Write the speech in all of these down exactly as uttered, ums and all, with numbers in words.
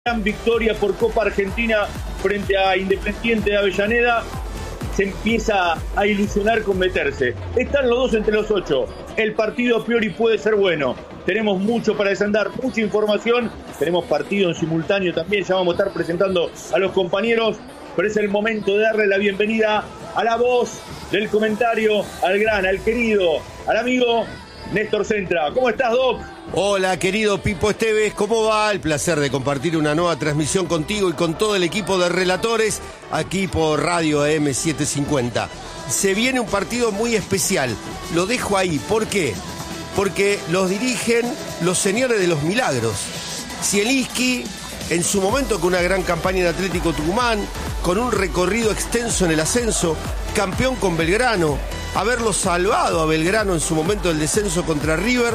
Gran victoria por Copa Argentina frente a Independiente de Avellaneda. Se empieza a ilusionar con meterse. Están los dos entre los ocho. El partido a priori puede ser bueno. Tenemos mucho para desandar, mucha información. Tenemos partido en simultáneo también. Ya vamos a estar presentando a los compañeros. Pero es el momento de darle la bienvenida a la voz del comentario, al gran, al querido, al amigo Néstor Centra. ¿Cómo estás, Doc? Hola, querido Pipo Esteves, ¿cómo va? El placer de compartir una nueva transmisión contigo y con todo el equipo de relatores aquí por Radio A M setecientos cincuenta. Se viene un partido muy especial, lo dejo ahí. ¿Por qué? Porque los dirigen los señores de los milagros. Zielinski, en su momento con una gran campaña en Atlético Tucumán, con un recorrido extenso en el ascenso, campeón con Belgrano, haberlo salvado a Belgrano en su momento del descenso contra River,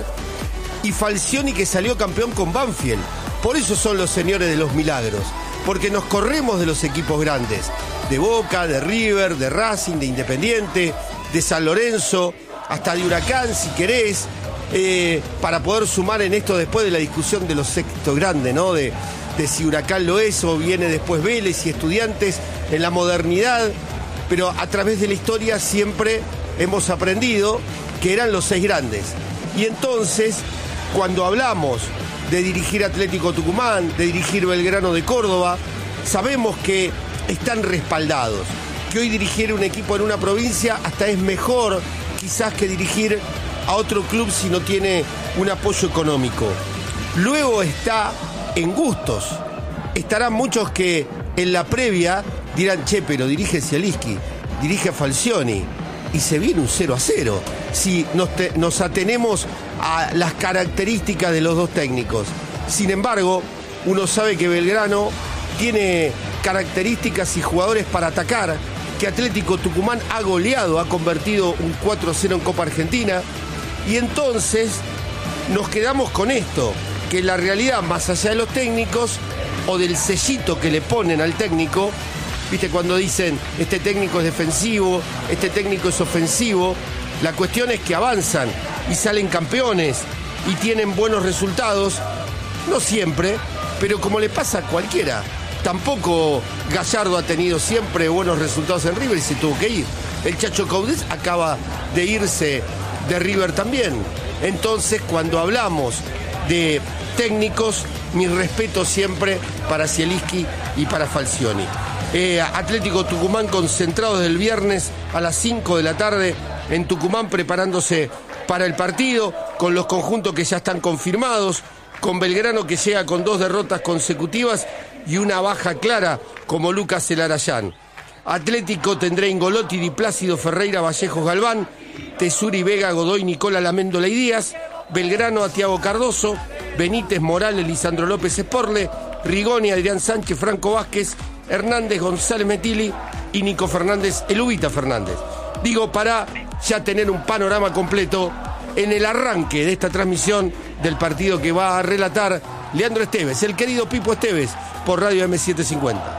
y Falcioni, que salió campeón con Banfield. Por eso son los señores de los milagros, porque nos corremos de los equipos grandes, de Boca, de River, de Racing, de Independiente, de San Lorenzo, hasta de Huracán si querés, eh, para poder sumar en esto después de la discusión de los sextos grandes, ¿no? De, de si Huracán lo es o viene después Vélez y Estudiantes en la modernidad, pero a través de la historia siempre hemos aprendido que eran los seis grandes. Y entonces, cuando hablamos de dirigir Atlético Tucumán, de dirigir Belgrano de Córdoba, sabemos que están respaldados, que hoy dirigir un equipo en una provincia hasta es mejor quizás que dirigir a otro club si no tiene un apoyo económico. Luego está en gustos. Estarán muchos que en la previa dirán, che, pero dirige Zielinski, dirige a Falcioni, y se viene un cero a cero. Si nos, te, nos atenemos a las características de los dos técnicos. Sin embargo, uno sabe que Belgrano tiene características y jugadores para atacar, que Atlético Tucumán ha goleado, ha convertido un cuatro a cero en Copa Argentina, y entonces nos quedamos con esto, que la realidad, más allá de los técnicos o del sellito que le ponen al técnico, viste cuando dicen este técnico es defensivo, este técnico es ofensivo, la cuestión es que avanzan y salen campeones y tienen buenos resultados, no siempre, pero como le pasa a cualquiera. Tampoco Gallardo ha tenido siempre buenos resultados en River y se tuvo que ir. El Chacho Coudet acaba de irse de River también. Entonces, cuando hablamos de técnicos, mi respeto siempre para Zielinski y para Falcioni. Eh, Atlético Tucumán concentrado desde el viernes a las cinco de la tarde en Tucumán preparándose para el partido, con los conjuntos que ya están confirmados, con Belgrano que llega con dos derrotas consecutivas y una baja clara como Lucas Elarayán. Atlético tendrá Ingolotti, Di Plácido, Ferreira, Vallejos, Galván, Tesuri, Vega, Godoy, Nicola, Laméndola y Díaz. Belgrano a Thiago Cardoso, Benítez, Morales, Lisandro López Esporle, Rigoni, Adrián Sánchez, Franco Vázquez, Hernández, González Metili y Nico Fernández, el Ubita Fernández. Digo, para ya tener un panorama completo en el arranque de esta transmisión del partido que va a relatar Leandro Esteves, el querido Pipo Esteves, por Radio M setecientos cincuenta.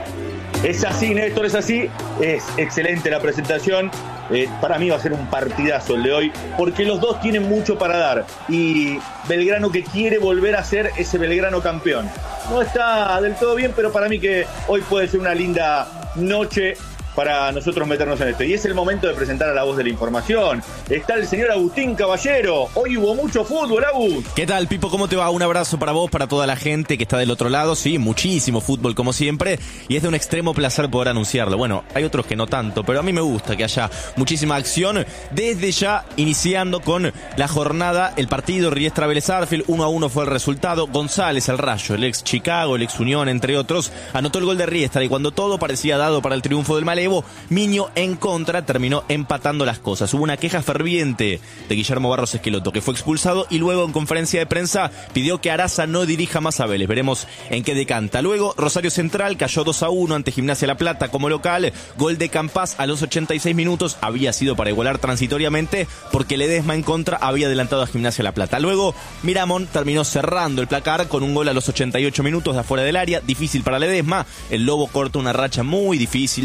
Es así, Néstor, es así. Es excelente la presentación. Eh, para mí va a ser un partidazo el de hoy, porque los dos tienen mucho para dar. Y Belgrano que quiere volver a ser ese Belgrano campeón. No está del todo bien, pero para mí que hoy puede ser una linda noche para nosotros meternos en esto. Y es el momento de presentar a la voz de la información. Está el señor Agustín Caballero. Hoy hubo mucho fútbol, Agus. ¿Qué tal, Pipo? ¿Cómo te va? Un abrazo para vos, para toda la gente que está del otro lado. Sí, muchísimo fútbol como siempre. Y es de un extremo placer poder anunciarlo. Bueno, hay otros que no tanto, pero a mí me gusta que haya muchísima acción. Desde ya, iniciando con la jornada, el partido Riestra Vélez Arfield, uno a uno fue el resultado. González, el Rayo, el ex Chicago, el ex Unión, entre otros, anotó el gol de Riestra. Y cuando todo parecía dado para el triunfo del Malevo, Miño en contra terminó empatando las cosas. Hubo una queja ferviente de Guillermo Barros Esqueloto, que fue expulsado, y luego en conferencia de prensa pidió que Araza no dirija más a Vélez. Veremos en qué decanta. Luego Rosario Central cayó dos a uno ante Gimnasia La Plata como local. Gol de Campas a los ochenta y seis minutos. Había sido para igualar transitoriamente porque Ledesma en contra había adelantado a Gimnasia La Plata. Luego Miramón terminó cerrando el placar con un gol a los ochenta y ocho minutos de afuera del área. Difícil para Ledesma. El Lobo corta una racha muy difícil de tres partidos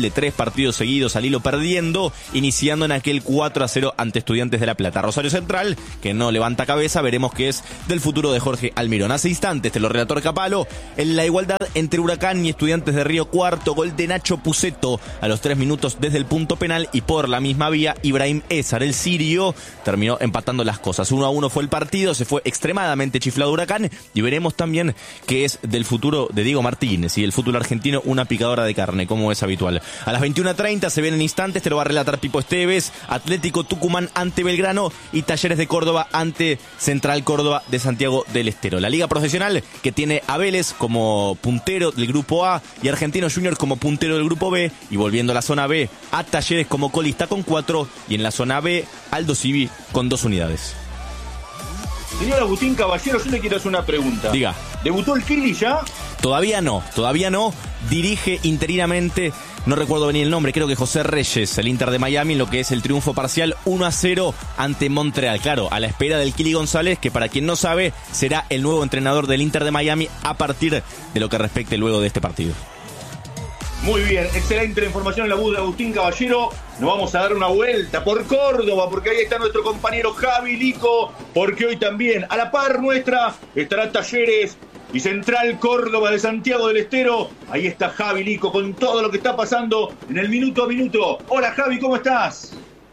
partidos seguidos al hilo perdiendo, iniciando en aquel cuatro a cero ante Estudiantes de La Plata. Rosario Central, que no levanta cabeza, veremos qué es del futuro de Jorge Almirón. Hace instantes te lo relató Capalo, en la igualdad entre Huracán y Estudiantes de Río Cuarto, gol de Nacho Puceto a los tres minutos desde el punto penal, y por la misma vía Ibrahim Ezar, el sirio, terminó empatando las cosas. uno a uno fue el partido, se fue extremadamente chiflado Huracán, y veremos también qué es del futuro de Diego Martínez y el fútbol argentino, una picadora de carne, como es habitual. A las veintiuna treinta se vienen instantes, te lo va a relatar Pipo Esteves, Atlético Tucumán ante Belgrano y Talleres de Córdoba ante Central Córdoba de Santiago del Estero. La liga profesional, que tiene a Vélez como puntero del grupo A y Argentinos Juniors como puntero del grupo B, y volviendo a la zona B, a Talleres como colista con cuatro, y en la zona B, Aldo Civi con dos unidades. Señor Agustín Caballero, yo le quiero hacer una pregunta. Diga. ¿Debutó el Kili ya? Todavía no, todavía no. Dirige interinamente, no recuerdo bien el nombre, creo que José Reyes, el Inter de Miami, en lo que es el triunfo parcial uno a cero ante Montreal. Claro, a la espera del Kili González, que para quien no sabe, será el nuevo entrenador del Inter de Miami a partir de lo que respecte luego de este partido. Muy bien, excelente la información en la voz de Agustín Caballero. Nos vamos a dar una vuelta por Córdoba, porque ahí está nuestro compañero Javi Lico, porque hoy también, a la par nuestra, estará Talleres y Central Córdoba de Santiago del Estero. Ahí está Javi Lico con todo lo que está pasando en el minuto a minuto. Hola Javi, ¿cómo estás?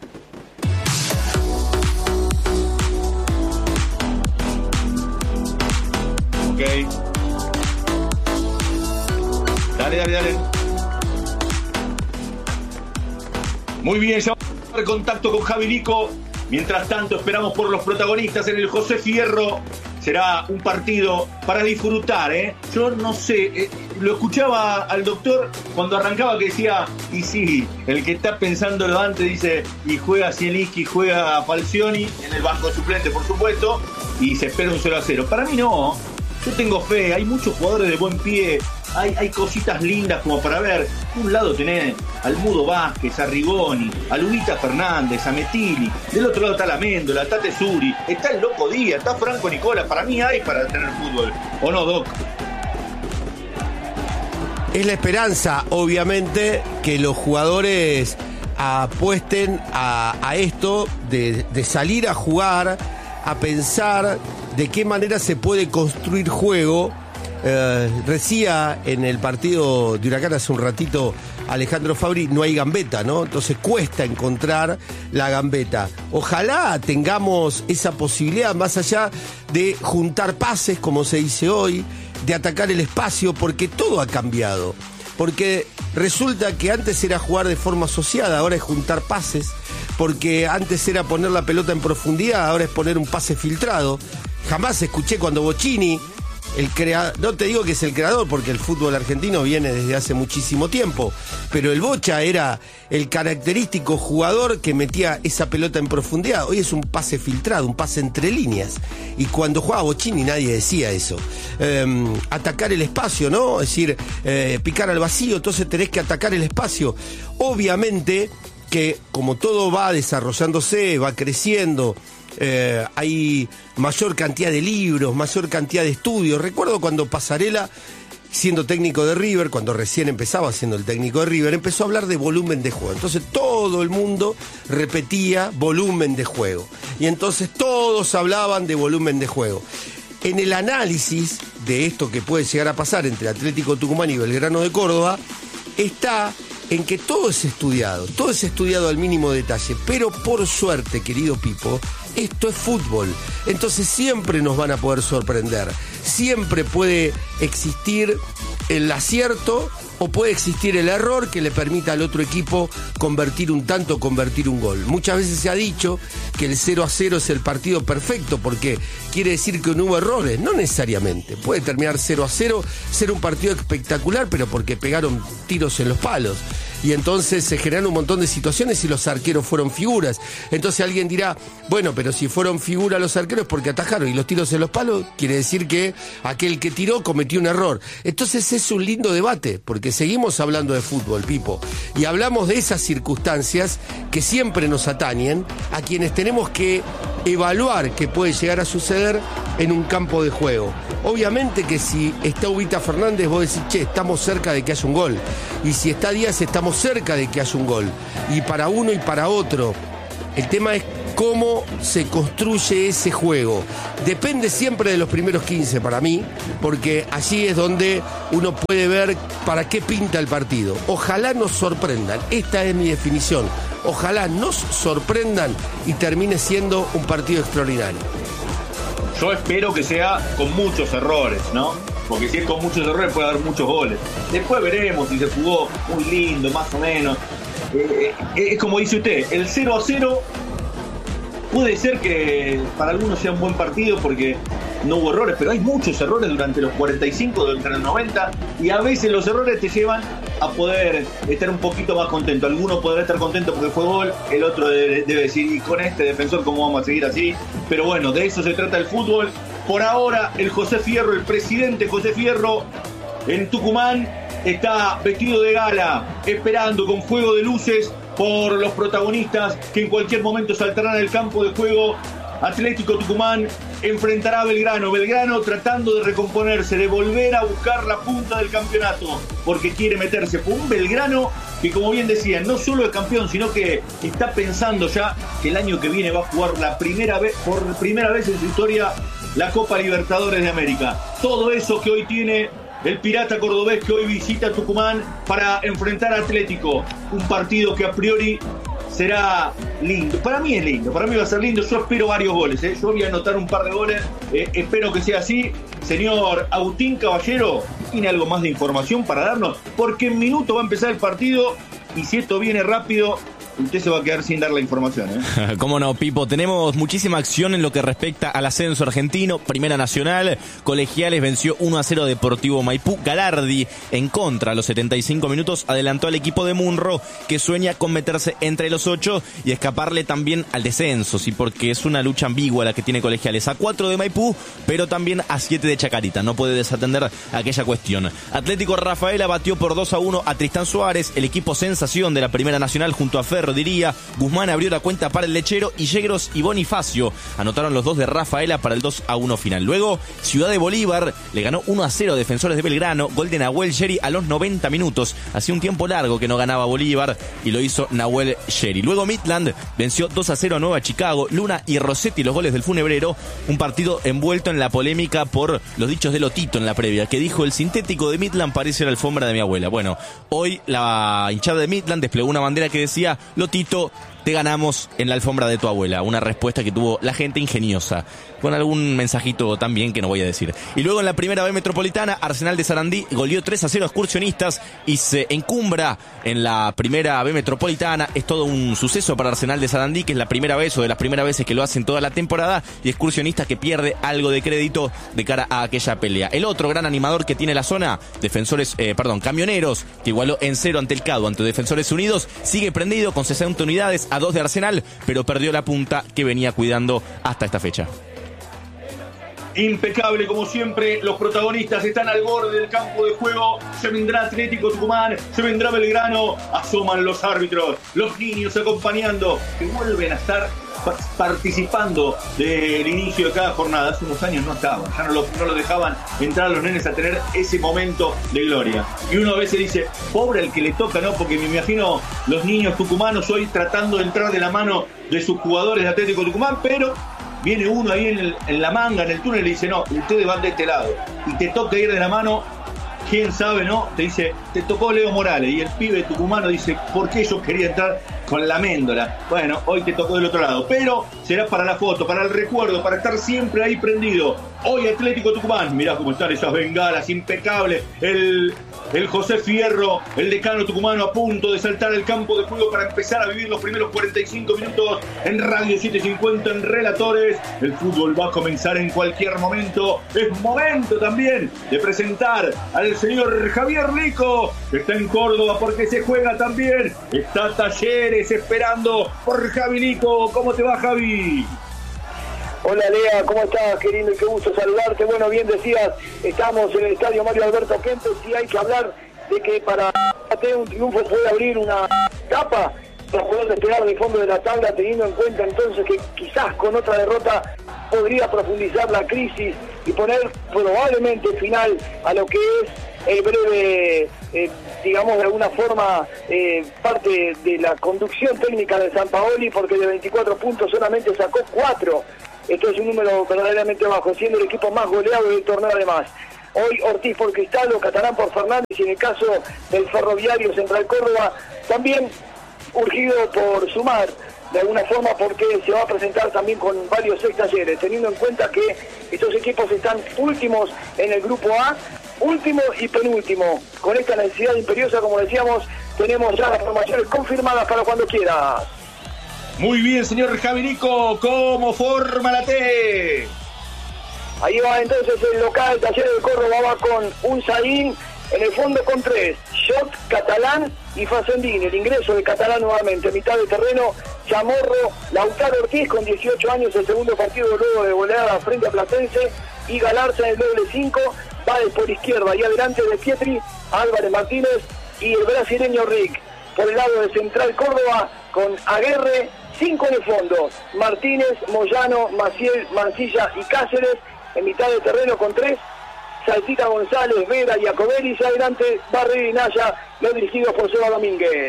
Ok. Dale, dale, dale. Muy bien, ya vamos a tomar contacto con Javi Lico. Mientras tanto, esperamos por los protagonistas en el José Fierro. Será un partido para disfrutar, ¿eh? Yo no sé, eh, lo escuchaba al doctor cuando arrancaba que decía, y sí, el que está pensando lo antes dice, y juega Zielinski, juega Falcioni, en el banco suplente, por supuesto, y se espera un cero a cero. Para mí no, yo tengo fe, hay muchos jugadores de buen pie. Hay, hay cositas lindas como para ver. De un lado tenés al Mudo Vázquez, a Rigoni, a Lubita Fernández, a Metilli. Del otro lado está la Méndola, está Tesuri, está el Loco Díaz, está Franco Nicola. Para mí hay para tener fútbol. ¿O no, Doc? Es la esperanza, obviamente, que los jugadores apuesten a, a esto de, de salir a jugar, a pensar de qué manera se puede construir juego. Eh, decía en el partido de Huracán hace un ratito Alejandro Fabri, no hay gambeta, ¿no? Entonces cuesta encontrar la gambeta. Ojalá tengamos esa posibilidad, más allá de juntar pases, como se dice hoy, de atacar el espacio, porque todo ha cambiado. Porque resulta que antes era jugar de forma asociada, ahora es juntar pases, porque antes era poner la pelota en profundidad, ahora es poner un pase filtrado. Jamás escuché cuando Bocini, el creador, no te digo que es el creador, porque el fútbol argentino viene desde hace muchísimo tiempo, pero el Bocha era el característico jugador que metía esa pelota en profundidad. Hoy es un pase filtrado, un pase entre líneas, y cuando jugaba Bocini nadie decía eso. Eh, atacar el espacio, ¿no? Es decir, eh, picar al vacío, entonces tenés que atacar el espacio. Obviamente que como todo va desarrollándose, va creciendo, Eh, hay mayor cantidad de libros, mayor cantidad de estudios. Recuerdo cuando Pasarela, siendo técnico de River, cuando recién empezaba siendo el técnico de River, empezó a hablar de volumen de juego. Entonces todo el mundo repetía volumen de juego. Y entonces todos hablaban de volumen de juego. En el análisis de esto que puede llegar a pasar entre Atlético Tucumán y Belgrano de Córdoba, está en que todo es estudiado, todo es estudiado al mínimo detalle, pero por suerte, querido Pipo, esto es fútbol, entonces siempre nos van a poder sorprender, siempre puede existir el acierto o puede existir el error que le permita al otro equipo convertir un tanto, convertir un gol. Muchas veces se ha dicho que el cero a cero es el partido perfecto porque quiere decir que no hubo errores. No necesariamente. Puede terminar cero a cero, ser un partido espectacular, pero porque pegaron tiros en los palos. Y entonces se generan un montón de situaciones y los arqueros fueron figuras. Entonces alguien dirá, bueno, pero si fueron figuras los arqueros porque atajaron y los tiros en los palos, quiere decir que aquel que tiró cometió un error. Entonces es un lindo debate, porque seguimos hablando de fútbol, Pipo, y hablamos de esas circunstancias que siempre nos atañen, a quienes tenemos que evaluar qué puede llegar a suceder en un campo de juego. Obviamente que si está Ubita Fernández, vos decís, che, estamos cerca de que haya un gol. Y si está Díaz, estamos cerca de que haya un gol. Y para uno y para otro. El tema es cómo se construye ese juego. Depende siempre de los primeros quince para mí, porque allí es donde uno puede ver para qué pinta el partido. Ojalá nos sorprendan, esta es mi definición. Ojalá nos sorprendan y termine siendo un partido extraordinario. Yo espero que sea con muchos errores, ¿no? Porque si es con muchos errores puede haber muchos goles. Después veremos si se jugó muy lindo, más o menos. Eh, eh, es como dice usted, el cero a cero puede ser que para algunos sea un buen partido porque no hubo errores, pero hay muchos errores durante los cuarenta y cinco, durante los noventa, y a veces los errores te llevan a poder estar un poquito más contento. Alguno podrá estar contento porque fue gol, el otro debe, debe decir, y con este defensor cómo vamos a seguir así. Pero bueno, de eso se trata el fútbol. Por ahora, el José Fierro, el presidente José Fierro, en Tucumán, está vestido de gala, esperando con fuego de luces por los protagonistas que en cualquier momento saltarán al campo de juego. Atlético Tucumán enfrentará a Belgrano. Belgrano tratando de recomponerse, de volver a buscar la punta del campeonato, porque quiere meterse. Fue un Belgrano que, como bien decía, no solo es campeón, sino que está pensando ya que el año que viene va a jugar la primera vez, por primera vez en su historia, la Copa Libertadores de América. Todo eso que hoy tiene el Pirata Cordobés, que hoy visita Tucumán para enfrentar a Atlético. Un partido que a priori será lindo. Para mí es lindo, para mí va a ser lindo. Yo espero varios goles, ¿eh? Yo voy a anotar un par de goles, eh, espero que sea así. Señor Agustín Caballero, ¿tiene algo más de información para darnos? Porque en minuto va a empezar el partido y si esto viene rápido, usted se va a quedar sin dar la información, ¿eh? Cómo no, Pipo. Tenemos muchísima acción en lo que respecta al ascenso argentino. Primera Nacional, Colegiales venció uno a cero a Deportivo Maipú. Galardi, en contra, a los setenta y cinco minutos, adelantó al equipo de Munro, que sueña con meterse entre los ocho y escaparle también al descenso, sí, porque es una lucha ambigua la que tiene Colegiales. A cuatro de Maipú, pero también a siete de Chacarita. No puede desatender aquella cuestión. Atlético Rafaela batió por dos a uno a Tristán Suárez, el equipo sensación de la Primera Nacional junto a Ferro, diría. Guzmán abrió la cuenta para el Lechero y Yegros y Bonifacio anotaron los dos de Rafaela para el dos a uno final. Luego, Ciudad de Bolívar le ganó uno a cero a Defensores de Belgrano, gol de Nahuel Sherry a los noventa minutos. Hacía un tiempo largo que no ganaba Bolívar y lo hizo Nahuel Sherry. Luego Midland venció dos a cero a Nueva Chicago, Luna y Rossetti los goles del Funebrero, un partido envuelto en la polémica por los dichos de Lotito en la previa, que dijo: el sintético de Midland parece la alfombra de mi abuela. Bueno, hoy la hinchada de Midland desplegó una bandera que decía: Lotito, te ganamos en la alfombra de tu abuela. Una respuesta que tuvo la gente ingeniosa, con algún mensajito también que no voy a decir. Y luego en la primera B metropolitana, Arsenal de Sarandí goleó tres a cero a Excursionistas y se encumbra en la primera B metropolitana. Es todo un suceso para Arsenal de Sarandí, que es la primera vez o de las primeras veces que lo hacen toda la temporada, y Excursionistas que pierde algo de crédito de cara a aquella pelea. El otro gran animador que tiene la zona, Defensores, eh, perdón, Camioneros, que igualó en cero ante el Cado, ante Defensores Unidos, sigue prendido con sesenta unidades a dos de Arsenal, pero perdió la punta que venía cuidando hasta esta fecha. Impecable como siempre, los protagonistas están al borde del campo de juego. Se vendrá Atlético Tucumán, se vendrá Belgrano, asoman los árbitros, los niños acompañando, que vuelven a estar participando del inicio de cada jornada. Hace unos años no estaban, ya no lo, no lo dejaban entrar a los nenes a tener ese momento de gloria. Y uno a veces dice, pobre el que le toca, ¿no? Porque me imagino los niños tucumanos hoy tratando de entrar de la mano de sus jugadores de Atlético Tucumán, pero viene uno ahí en, el, en la manga, en el túnel, y le dice, no, ustedes van de este lado. Y te toca ir de la mano, quién sabe, ¿no? Te dice, te tocó Leo Morales. Y el pibe tucumano dice, ¿por qué yo quería entrar con la Méndola? Bueno, hoy te tocó del otro lado. Pero será para la foto, para el recuerdo, para estar siempre ahí prendido. Hoy Atlético Tucumán, mirá cómo están esas bengalas, impecable. El, el José Fierro, el decano tucumano, a punto de saltar al campo de juego para empezar a vivir los primeros cuarenta y cinco minutos en Radio setecientos cincuenta, en Relatores. El fútbol va a comenzar en cualquier momento. Es momento también de presentar al señor Javier Lico, que está en Córdoba porque se juega también. Está Talleres esperando por Javi Lico. ¿Cómo te va, Javi? Hola Lea, ¿cómo estás? Qué lindo y qué gusto saludarte. Bueno, bien decías, estamos en el estadio Mario Alberto Kempes y hay que hablar de que para un triunfo puede abrir una etapa para poder despegar del fondo de la tabla, teniendo en cuenta entonces que quizás con otra derrota podría profundizar la crisis y poner probablemente final a lo que es el breve, eh, digamos de alguna forma, eh, parte de la conducción técnica de Sampaoli, porque de veinticuatro puntos solamente sacó cuatro. Esto es un número verdaderamente bajo, siendo el equipo más goleado del torneo además. Hoy Ortiz por Cristaldo, Catalán por Fernández, y en el caso del Ferroviario Central Córdoba, también urgido por sumar, de alguna forma, porque se va a presentar también con varios ex talleres, teniendo en cuenta que estos equipos están últimos en el grupo A, último y penúltimo. Con esta necesidad imperiosa, como decíamos, tenemos ya las formaciones confirmadas para cuando quieras. Muy bien, señor Javirico, ¿cómo forma la T? Ahí va entonces el local, Talleres de Córdoba va con un Saín, en el fondo con tres, Shot, Catalán y Facendín. El ingreso de Catalán nuevamente, mitad de terreno, Chamorro, Lautaro Ortiz con dieciocho años, el segundo partido luego de goleada frente a Platense, y Galarza en el doble cinco, Páez por izquierda y adelante de Pietri, Álvarez Martínez y el brasileño Rick. Por el lado de Central Córdoba con Aguerre, cinco en el fondo, Martínez, Moyano, Maciel, Mancilla y Cáceres. En mitad de terreno con tres, Saltita González, Vera y Acobelis, adelante Barrera y Naya, los dirigidos por Seba Domínguez.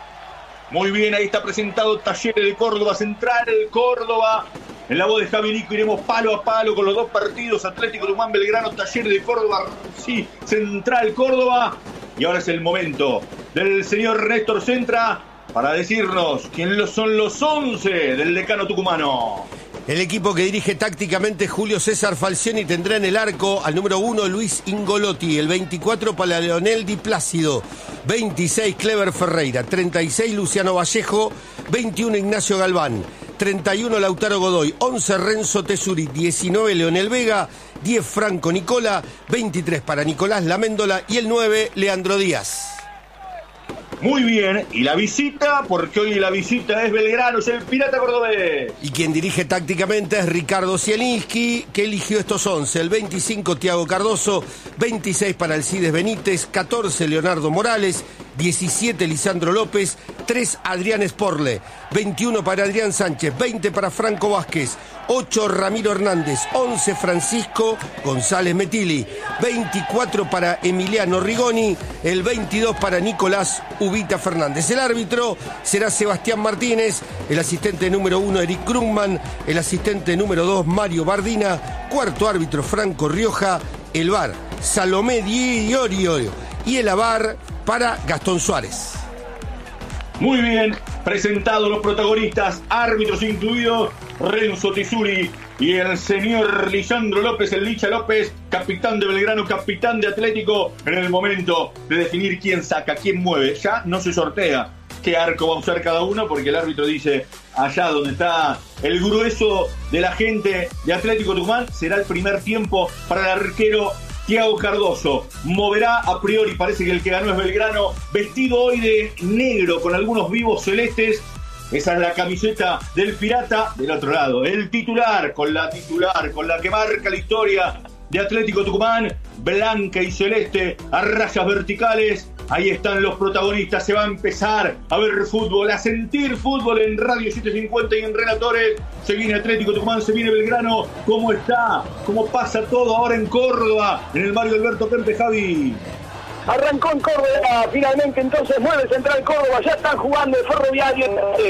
Muy bien, ahí está presentado Talleres de Córdoba, Central Córdoba. En la voz de Javi Nico iremos palo a palo con los dos partidos, Atlético Tucumán, Belgrano, Talleres de Córdoba, sí, Central Córdoba. Y ahora es el momento del señor Néstor Centra para decirnos quiénes son los once del decano tucumano. El equipo que dirige tácticamente Julio César Falcioni tendrá en el arco al número uno Luis Ingolotti, el veinticuatro para Leonel Di Plácido, veintiséis Clever Ferreira, treinta y seis Luciano Vallejo, veintiuno Ignacio Galván, treinta y uno Lautaro Godoy, once Renzo Tesuri, diecinueve Leonel Vega, diez Franco Nicola, veintitrés para Nicolás Laméndola y el nueve Leandro Díaz. Muy bien, y la visita, porque hoy la visita es Belgrano, es el Pirata Cordobés. Y quien dirige tácticamente es Ricardo Zielinski, que eligió estos once, el veinticinco Tiago Cardoso, veintiséis para Alcides Benítez, catorce Leonardo Morales, diecisiete Lisandro López, tres Adrián Sporle, veintiuno para Adrián Sánchez, veinte para Franco Vázquez, ocho Ramiro Hernández, once Francisco González Metilli, veinticuatro para Emiliano Rigoni, el veintidós para Nicolás Ubita Fernández. El árbitro será Sebastián Martínez, el asistente número uno Eric Krugman, el asistente número dos Mario Bardina, cuarto árbitro Franco Rioja, el V A R Salomé Diorio y el A V A R para Gastón Suárez. Muy bien, presentados los protagonistas, árbitros incluidos, Renzo Tesuri y el señor Lisandro López, el Licha López, capitán de Belgrano, capitán de Atlético, en el momento de definir quién saca, quién mueve. Ya no se sortea qué arco va a usar cada uno, porque el árbitro dice, allá donde está el grueso de la gente de Atlético Tucumán, será el primer tiempo para el arquero Tiago Cardoso. Moverá a priori, parece que el que ganó es Belgrano, vestido hoy de negro con algunos vivos celestes. Esa es la camiseta del Pirata. Del otro lado, el titular, con la titular, con la que marca la historia de Atlético Tucumán, blanca y celeste, a rayas verticales. Ahí están los protagonistas, se va a empezar a ver fútbol, a sentir fútbol en Radio setecientos cincuenta y en Relatores. Se viene Atlético Tucumán, se viene Belgrano. ¿Cómo está? ¿Cómo pasa todo ahora en Córdoba? En el Mario Alberto Kempes, Javi. Arrancó en Córdoba, finalmente entonces mueve Central Córdoba, ya están jugando el Ferroviario.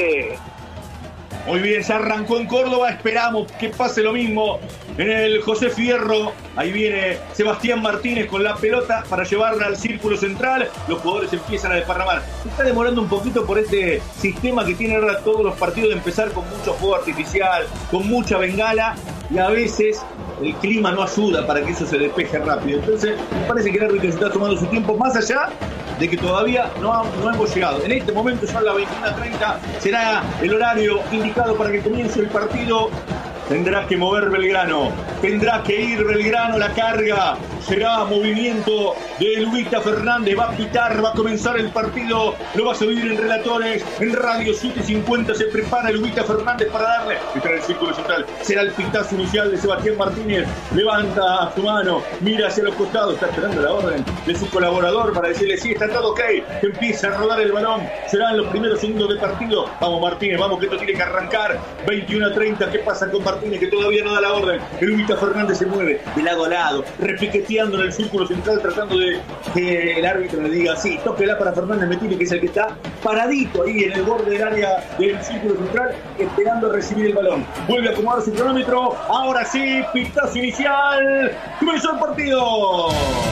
Muy bien, ya arrancó en Córdoba, esperamos que pase lo mismo en el José Fierro. Ahí viene Sebastián Martínez con la pelota para llevarla al círculo central. Los jugadores empiezan a desparramar. Se está demorando un poquito por este sistema que tienen ahora todos los partidos de empezar con mucho fuego artificial, con mucha bengala, y a veces el clima no ayuda para que eso se despeje rápido. Entonces, me parece que el árbitro se está tomando su tiempo, más allá de que todavía no, ha, no hemos llegado. En este momento son las veintiuna treinta, será el horario indicado para que comience el partido. Tendrá que mover Belgrano, tendrá que ir Belgrano, la carga será movimiento de Lubita Fernández, va a pitar, va a comenzar el partido, lo va a subir en Relatores, en Radio siete cincuenta se prepara Lubita Fernández para darle, está en el círculo central, será el pitazo inicial de Sebastián Martínez, levanta su mano, mira hacia los costados, está esperando la orden de su colaborador para decirle sí, está todo ok, que empieza a rodar el balón, será en los primeros segundos de partido, vamos Martínez, vamos que esto tiene que arrancar, veintiuno a treinta, ¿qué pasa con Martínez que todavía no da la orden? El Lubita Fernández se mueve de lado a lado, repiqueteando en el círculo central, tratando de que el árbitro le diga sí, tóquela para Fernández Mettini, que es el que está paradito ahí en el borde del área del círculo central, esperando a recibir el balón. Vuelve a acomodar su cronómetro, ahora sí, pitazo inicial, comenzó el partido.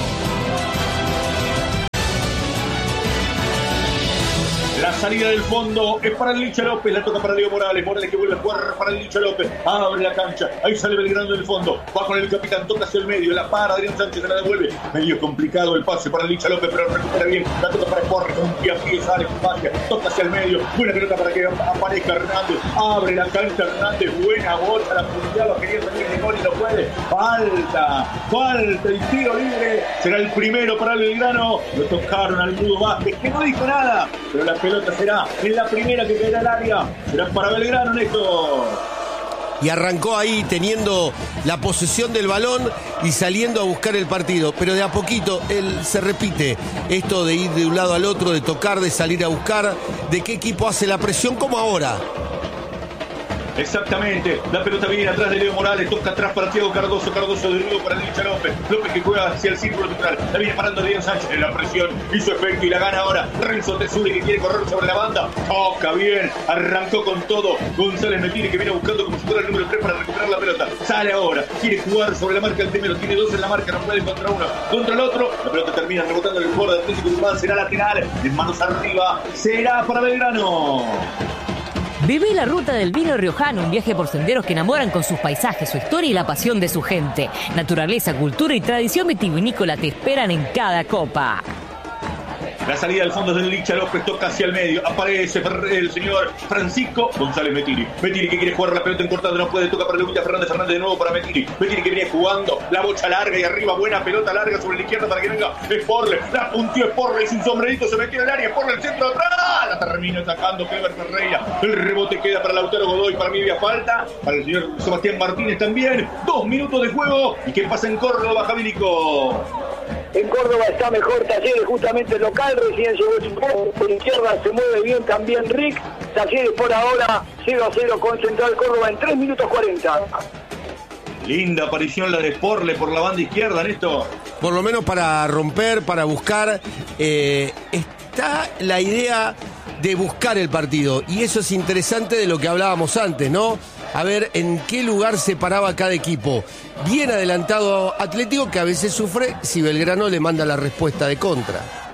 La salida del fondo es para el Licha López, la toca para Diego Morales, Morales que vuelve a jugar para el Licha López, abre la cancha, ahí sale Belgrano del fondo, va con el capitán, toca hacia el medio, la para Adrián Sánchez, se la devuelve, medio complicado el pase para el Licha López, pero recupera bien, la toca para Corre, con un pie a pie, sale con magia, toca hacia el medio, buena pelota para que aparezca Hernández, abre la cancha Hernández, buena bolsa, la punteaba, quería salir de gol y no puede, falta, falta el tiro libre, será el primero para el Belgrano, lo tocaron al Mudo Vázquez, que no dijo nada, pero la pelota será en la primera que caerá al área, será para Belgrano, Néstor. Y arrancó ahí teniendo la posesión del balón y saliendo a buscar el partido, pero de a poquito él se repite esto de ir de un lado al otro, de tocar, de salir a buscar, de qué equipo hace la presión como ahora. Exactamente, la pelota viene atrás de Leo Morales, toca atrás para Thiago Cardoso, Cardoso de nuevo para Licha López, López que juega hacia el círculo central, la viene parando Adrián Sánchez, en la presión, hizo efecto y la gana ahora Renzo Tesuri que quiere correr sobre la banda, toca bien, arrancó con todo, González Mettini que viene buscando como si fuera el número tres para recuperar la pelota, sale ahora, quiere jugar sobre la marca del primero, tiene dos en la marca, no puede contra uno, contra el otro, la pelota termina rebotando en el jugador de Atlético Tucumán, será lateral, en manos arriba, será para Belgrano. Vive la ruta del vino riojano, un viaje por senderos que enamoran con sus paisajes, su historia y la pasión de su gente. Naturaleza, cultura y tradición vitivinícola te esperan en cada copa. La salida del fondo del Licha López, toca hacia el medio, aparece el señor Francisco González Mettini. Mettini que quiere jugar la pelota en cortada, no puede, toca para Lubita Fernández, Fernández de nuevo para Mettini. Mettini que viene jugando, la bocha larga y arriba, buena pelota larga sobre la izquierda para que venga Sporle. La puntió Sporle y sin sombrerito se metió en el área, Sporle el centro atrás, la termina sacando Clever Ferreira. El rebote queda para Lautaro Godoy, para mí había falta, para el señor Sebastián Martínez también. Dos minutos de juego, ¿y qué pasa en Córdoba, Javilico? En Córdoba está mejor Talleres, justamente local, recién llegó su juego, por izquierda se mueve bien también Rick, Talleres por ahora cero a cero con Central Córdoba en tres minutos cuarenta. Linda aparición la de Sporle por la banda izquierda, Néstor. Por lo menos para romper, para buscar, eh, está la idea de buscar el partido, y eso es interesante de lo que hablábamos antes, ¿no? A ver en qué lugar se paraba cada equipo. Bien adelantado Atlético, que a veces sufre si Belgrano le manda la respuesta de contra.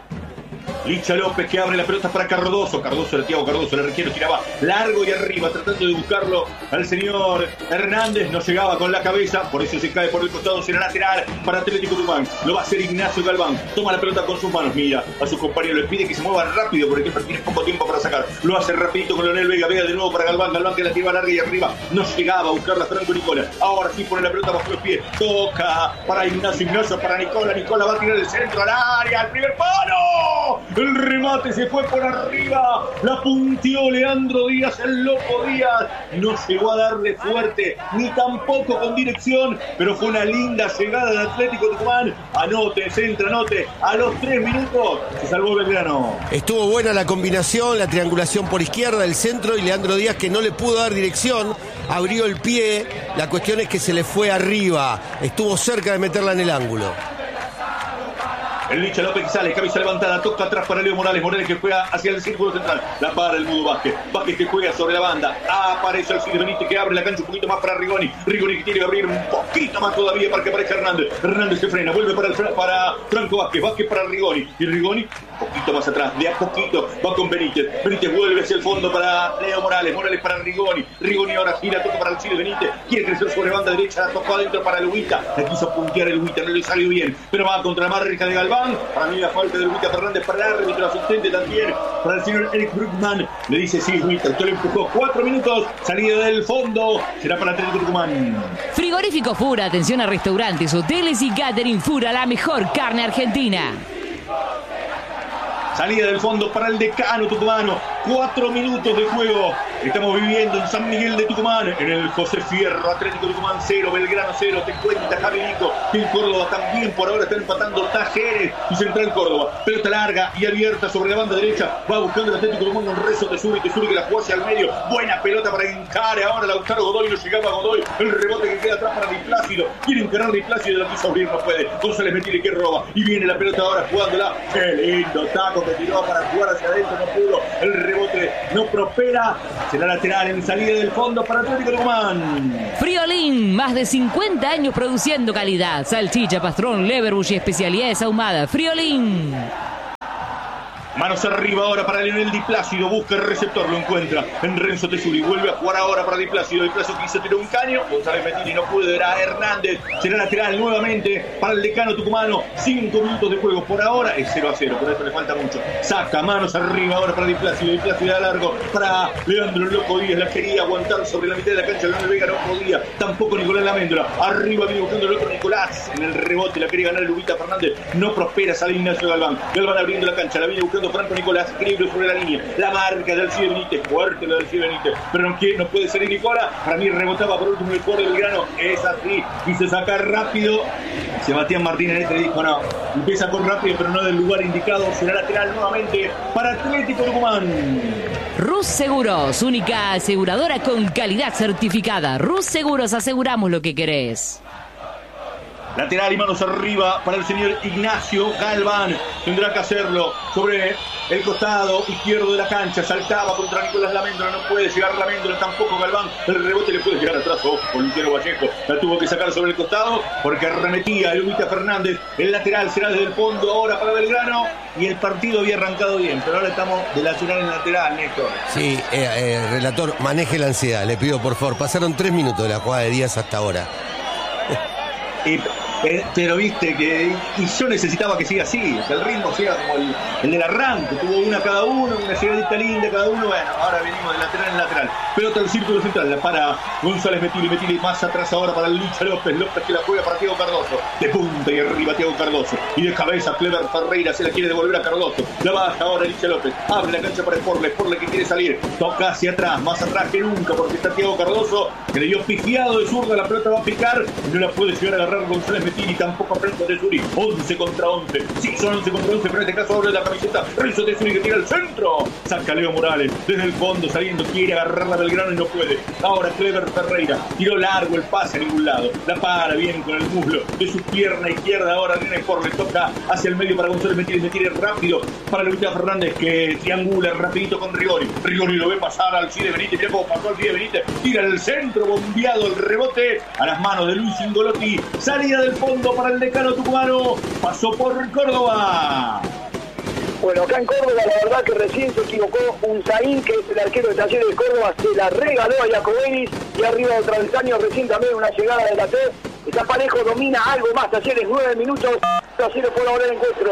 Licha López que abre la pelota para Cardoso, Cardoso, el Thiago Cardoso, le requiere, tiraba largo y arriba, tratando de buscarlo al señor Hernández, no llegaba con la cabeza, por eso se cae por el costado, será lateral para Atlético Tucumán, lo va a hacer Ignacio Galván, toma la pelota con sus manos, mira a sus compañeros, les pide que se muevan rápido porque tiene poco tiempo para sacar, lo hace rapidito con Leonel Vega, Vega de nuevo para Galván, Galván que la tira larga y arriba, no llegaba a buscarla Franco Nicola, ahora sí pone la pelota bajo los pies, toca para Ignacio, Ignacio para Nicola, Nicola va a tirar el centro al área, al primer palo, el remate se fue por arriba, la punteó Leandro Díaz, el loco Díaz, no llegó a darle fuerte, ni tampoco con dirección, pero fue una linda llegada del Atlético Tucumán, anote, centro, anote, a los tres minutos se salvó Belgrano. Estuvo buena la combinación, la triangulación por izquierda, el centro, y Leandro Díaz que no le pudo dar dirección, abrió el pie, la cuestión es que se le fue arriba, estuvo cerca de meterla en el ángulo. El Licha López que sale, cabeza levantada, toca atrás para Leo Morales, Morales que juega hacia el círculo central, la para el Mudo Vázquez, Vázquez que juega sobre la banda, aparece el Cid Benítez que abre la cancha un poquito más para Rigoni, Rigoni que tiene que abrir un poquito más todavía para que aparezca Hernández, Hernández se frena, vuelve para, el, para Franco Vázquez, Vázquez para Rigoni, y Rigoni un poquito más atrás, de a poquito, va con Benítez. Benítez vuelve hacia el fondo para Leo Morales. Morales para Rigoni. Rigoni ahora gira, toca para el Chile. Benítez quiere crecer sobre banda derecha, la tocó adentro para el Huita. La quiso puntear el Huita, no le salió bien, pero va contra la marca de Galván. Para mí la falta del Huita Fernández para el árbitro asistente también, para el señor Eric Brugman. Le dice sí, Huita, usted lo empujó. Cuatro minutos, salida del fondo, será para Atlético Tucumán. Frigorífico Fura, atención a restaurantes, hoteles y catering Fura, la mejor carne argentina. Salida del fondo para el Decano tucumano. Cuatro minutos de juego. Estamos viviendo en San Miguel de Tucumán. En el José Fierro. Atlético Tucumán cero, Belgrano cero. Te cuenta Javi Nico que el Córdoba también por ahora está empatando Tajeres y Central Córdoba. Pelota larga y abierta sobre la banda derecha. Va buscando el Atlético Tucumán con Rezo Tesuri. Tesuri que la jugó hacia el medio. Buena pelota para encarar ahora Lautaro Godoy. No llegaba Godoy. El rebote que queda atrás para Di Plácido. Quiere encarar Di Plácido. La quiso abrir, no puede. González Metile que roba. Y viene la pelota ahora jugándola. Qué lindo taco que tiró para jugar hacia adentro. No pudo. El rebote no prospera. Será lateral en salida del fondo para Atlético Tucumán. Friolín, más de cincuenta años produciendo calidad. Salchicha, pastrón, leverbush y especialidades ahumadas. Friolín. Manos arriba ahora para Leonel Di Plácido. Busca el receptor, lo encuentra en Renzo Tesuri. Vuelve a jugar ahora para Di Plácido. Di Plácido quiso tirar un caño. González Metini no pudo. Era Hernández. Será lateral nuevamente para el Decano tucumano. Cinco minutos de juego. Por ahora es cero a cero. Por esto le falta mucho. Saca manos arriba ahora para Di Plácido. Di Plácido a largo para Leandro Loco Díaz. La quería aguantar sobre la mitad de la cancha. Leonel Vega no podía. Tampoco Nicolás Laméndola. Arriba viene buscando el otro Nicolás. En el rebote la quería ganar Lubita Fernández. No prospera. Sale Ignacio Galván. Galván abriendo la cancha. La viene buscando Franco Nicolás, equilibrio sobre la línea, la marca del Alcide Benítez, fuerte la del Alcide Benítez, pero no, quiere, no puede salir Nicola. Para mí rebotaba por último el cuadro del Belgrano, es así, quiso sacar rápido. Sebastián Martínez este dijo no, empieza con rápido pero no del lugar indicado. Será lateral nuevamente para Atlético Tucumán. Rus Seguros, única aseguradora con calidad certificada. Rus Seguros, aseguramos lo que querés. Lateral y manos arriba para el señor Ignacio Galván. Tendrá que hacerlo sobre el costado izquierdo de la cancha. Saltaba contra Nicolás Laméndola. No puede llegar Laméndola, tampoco Galván. El rebote le puede llegar atrás. Ojo, con Luciano Vallejo. La tuvo que sacar sobre el costado porque arremetía el Lubita Fernández. El lateral será desde el fondo ahora para Belgrano. Y el partido había arrancado bien, pero ahora estamos de lateral en lateral, Néstor. Sí, eh, eh, relator, maneje la ansiedad. Le pido por favor. Pasaron tres minutos de la jugada de Díaz hasta ahora. Y, eh, pero viste que y yo necesitaba que siga así, que el ritmo siga como el, el del arranque, tuvo una cada uno, una llegadita linda cada uno. Bueno, ahora venimos de lateral en lateral, pelota al círculo central para González Metili, Metili más atrás ahora para Licha López, López que la juega para Thiago Cardoso, de punta y arriba Thiago Cardoso, y de cabeza Clever Ferreira se la quiere devolver a Cardoso, la baja ahora Licha López, abre la cancha para Sporle, Sporle que quiere salir, toca hacia atrás, más atrás que nunca porque está Thiago Cardoso, que le dio pifiado de zurda, la pelota va a picar y no la puede llegar a agarrar González Metili, tampoco a Renzo Tesuri, once contra once, sí son once contra once, pero en este caso abre la camiseta Renzo Tesuri que tira al centro, saca Leo Morales desde el fondo saliendo, quiere agarrar a Belgrano y no puede, ahora Clever Ferreira, tiró largo el pase a ningún lado, la para bien con el muslo de su pierna izquierda, ahora René Por le toca hacia el medio para González Metili, me tira rápido para Lupita Fernández que triangula rapidito con Rigori, Rigori lo ve pasar al Cide Benítez, mira cómo pasó al Cide Benítez, tira el centro, bombeado el rebote a las manos de Luis Ingolotti, salida del fondo para el Decano tucumano, pasó por Córdoba. Bueno, acá en Córdoba la verdad que recién se equivocó un Zain, que es el arquero de Talleres de Córdoba, se la regaló a Jacobenis y arriba del travesaño recién también una llegada de la T. Está parejo, domina algo más, Talleres nueve minutos, Talleres por ahora el encuentro.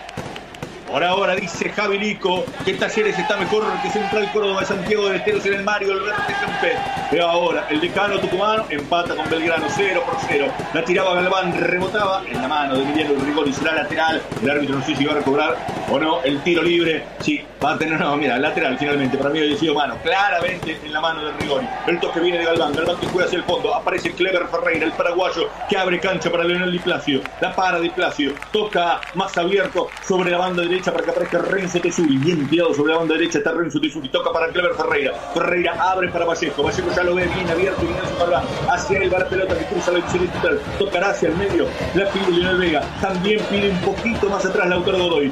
Por ahora dice Javi Lico que Talleres está mejor que Central Córdoba de Santiago del Estero en el Mario Alberto Kempes. Pero ahora el Decano tucumano empata con Belgrano cero por cero. La tiraba Galván, rebotaba en la mano de Emiliano Rigoni, será lateral. El árbitro no sé si va a recobrar o no el tiro libre. Sí, va a tener, no, mira, lateral finalmente. Para mí había sido mano, claramente en la mano de Rigoni. El toque viene de Galván, Galván que juega hacia el fondo. Aparece Clever Ferreira, el paraguayo, que abre cancha para Leonel Di Plácido. La para Di Plácido, toca más abierto sobre la banda derecha para que aparezca Renzo Tesuri, bien tirado sobre la banda derecha está Renzo Tesuri, toca para Clever Ferreira, Ferreira abre para Vallejo, Vallejo ya lo ve bien abierto y viene a su palabra, hacia él va la pelota que cruza la división tocará hacia el medio, la pide Leonel Vega, también pide un poquito más atrás Lautaro Godoy, ninguna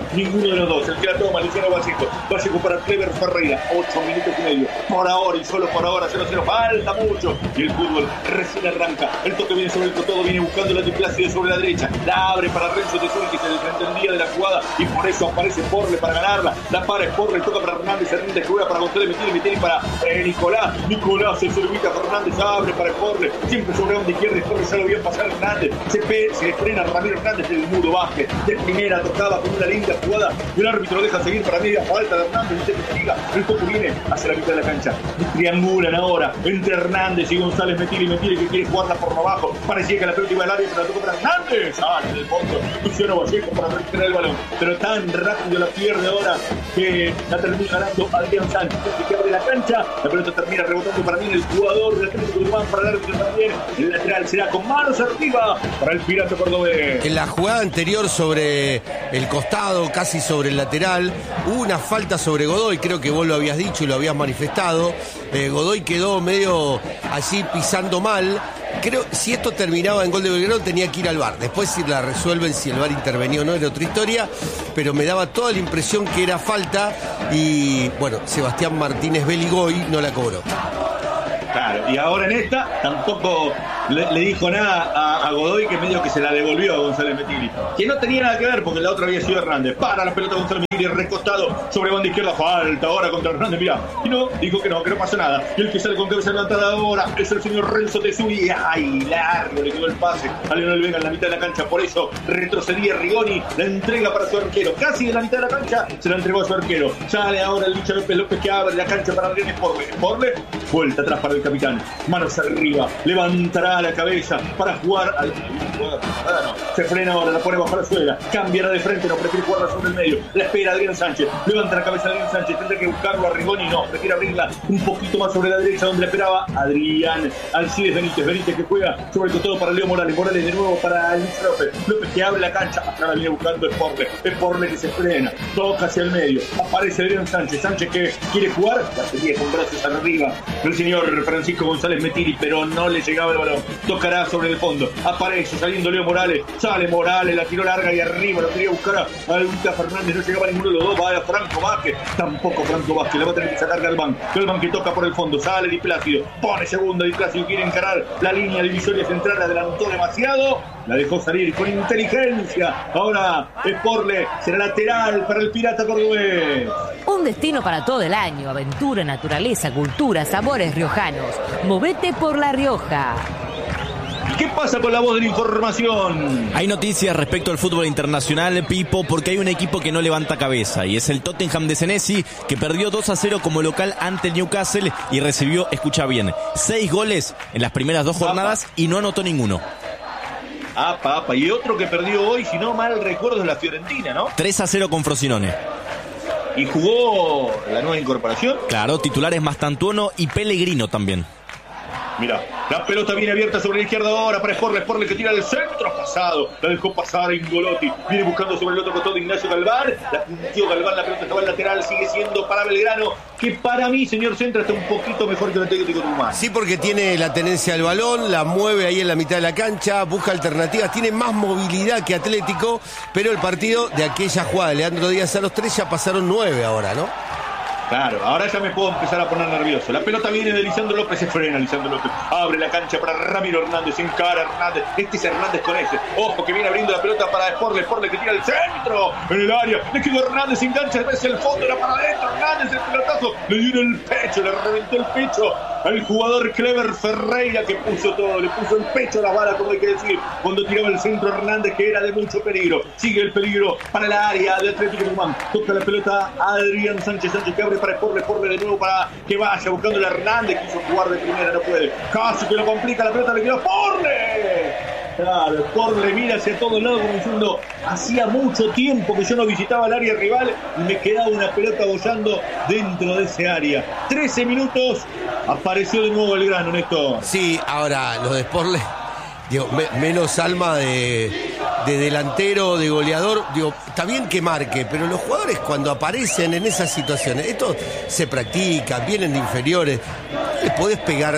uno de los dos, el que la toma, Luciano Vallejo. Vallejo para Clever Ferreira, ocho minutos y medio. Por ahora y solo por ahora, cero cero, falta mucho. Y el fútbol recién arranca. El toque viene sobre el costado, viene buscando la Plácido sobre la derecha. La abre para Renzo Tesuri, que se desentendía de la jugada y por eso aparece Porle para ganarla. La para Porle, toca para Hernández, Hernández juega para González, Metini, Metini para eh, Nicolás. Nicolás se servita, Fernández abre para Porle. Siempre sobre onda izquierda, Porle ya lo vio pasar Hernández. Se, pe, se frena Ramiro Hernández, el muro baje. De primera tocaba con una linda jugada. El árbitro deja seguir para media falta de Hernández. Dice que siga. El toque viene hacia la mitad de la cancha. Triangulan ahora entre Hernández y González, Metini, Metini, que quiere jugarla por abajo. Parecía que la pelota iba al área, pero la tocó para Hernández. Sale del fondo Luciano Vallejo para recuperar el balón. Pero tan rápido la pierde ahora que la termina ganando Adrián Sánchez. Que abre la cancha. La pelota termina rebotando para mí el jugador del Atlético Tucumán, para el árbitro también. El lateral será con manos arriba para el Pirata cordobés. En la jugada anterior sobre el costado, casi sobre el lateral, hubo una falta sobre Godoy, creo que vos lo habías dicho y lo habías manifestado. Eh, Godoy quedó medio así pisando mal. Creo, si esto terminaba en gol de Belgrano, tenía que ir al V A R. Después si la resuelven, si el V A R intervenió o no, era otra historia. Pero me daba toda la impresión que era falta. Y bueno, Sebastián Martínez Beligoy no la cobró. Claro, y ahora en esta tampoco le, le dijo nada a, a Godoy, que medio que se la devolvió a González Metini, que no tenía nada que ver porque la otra había sido Hernández. Para la pelota González Metini, recostado sobre banda izquierda, falta ahora contra Hernández, mirá. Y no, dijo que no, que no pasa nada. Y el que sale con cabeza levantada ahora es el señor Renzo Tesuri. ¡Ay, largo! Le quedó el pase a Leonel Vega en la mitad de la cancha, por eso retrocedía Rigoni, la entrega para su arquero. Casi en la mitad de la cancha se la entregó a su arquero. Sale ahora el Licha López López, que abre la cancha para Adrián Porle. Porle, vuelta atrás para el capitán. Manos arriba, levantará la cabeza para jugar al... Se frena ahora, la pone bajo la suela, cambiará de frente, no prefiere jugarla sobre el medio. La espera Adrián Sánchez, levanta la cabeza Adrián Sánchez, tendrá que buscarlo a Rigoni, no, prefiere abrirla un poquito más sobre la derecha donde la esperaba Adrián Alcides Benítez. Benítez que juega sobre el todo para Leo Morales, Morales de nuevo para Luis López, López que abre la cancha, acá la viene buscando Sporle, Sporle que se frena, toca hacia el medio, aparece Adrián Sánchez, Sánchez que quiere jugar, la sería con brazos arriba el señor Francisco González Metini, pero no le llegaba el balón, tocará sobre el fondo, aparece saliendo Leo Morales, sale Morales, la tiró larga y arriba, lo quería buscar a, a Lucas Fernández, no llegaba ninguno de los dos, va a Franco Vázquez, tampoco Franco Vázquez, la va a tener que sacar Galván, Galván que toca por el fondo, sale Di Plácido, pone segunda Di Plácido, quiere encarar la línea divisoria central, adelantó demasiado, la dejó salir con inteligencia, ahora Sporle será lateral para el Pirata cordobés. Un destino para todo el año, aventura, naturaleza, cultura, sabores riojanos. Movete por La Rioja. ¿Qué pasa con la voz de la información? Hay noticias respecto al fútbol internacional, Pipo, porque hay un equipo que no levanta cabeza y es el Tottenham de Senesi, que perdió dos a cero como local ante el Newcastle y recibió, escucha bien, seis goles en las primeras dos jornadas Apa. y no anotó ninguno. Apa, apa. Y otro que perdió hoy, si no mal recuerdo, es la Fiorentina, ¿no? tres a cero con Frosinone. ¿Y jugó la nueva incorporación? Claro, titulares Mastantuono y Pellegrino también. Mira, la pelota viene abierta sobre la izquierda ahora para Sporle, Sporle que tira el centro pasado, la dejó pasar Ingolotti, viene buscando sobre el otro costado de Ignacio Galván, la puntió Galván, la pelota estaba al lateral, sigue siendo para Belgrano, que para mí, señor Centro, está un poquito mejor que el Atlético Tucumán. Sí, porque tiene la tenencia del balón, la mueve ahí en la mitad de la cancha, busca alternativas, tiene más movilidad que Atlético, pero el partido de aquella jugada de Leandro Díaz a los tres ya pasaron nueve ahora, ¿no? Claro, ahora ya me puedo empezar a poner nervioso. La pelota viene de Lisandro López, se frena Lisandro López. Abre la cancha para Ramiro Hernández, encara Hernández. Este es Hernández con ese. Ojo que viene abriendo la pelota para Sporle, Sporle que tira el centro en el área. Le quedó Hernández, engancha, ves el fondo, era para adentro. Hernández, el pelotazo, le dio en el pecho, le reventó el pecho al jugador Clever Ferreira, que puso todo, le puso el pecho a la bala, como hay que decir, cuando tiraba el centro Hernández, que era de mucho peligro. Sigue el peligro para la área de Atlético Tucumán. Toca la pelota a Adrián Sánchez, Sánchez que abre para Sporle, Sporle de nuevo para que vaya buscando a Hernández, quiso jugar de primera, no puede. Casi que lo complica, la pelota le quedó Sporle. Claro, Sporle mira hacia todos lados como diciendo, hacía mucho tiempo que yo no visitaba el área rival y me quedaba una pelota bollando dentro de ese área. trece minutos, apareció de nuevo Belgrano, Néstor. Sí, ahora los de Sporle, digo, me, menos alma de, de delantero, de goleador, digo, está bien que marque, pero los jugadores cuando aparecen en esas situaciones, esto se practica, vienen de inferiores, no le podés pegar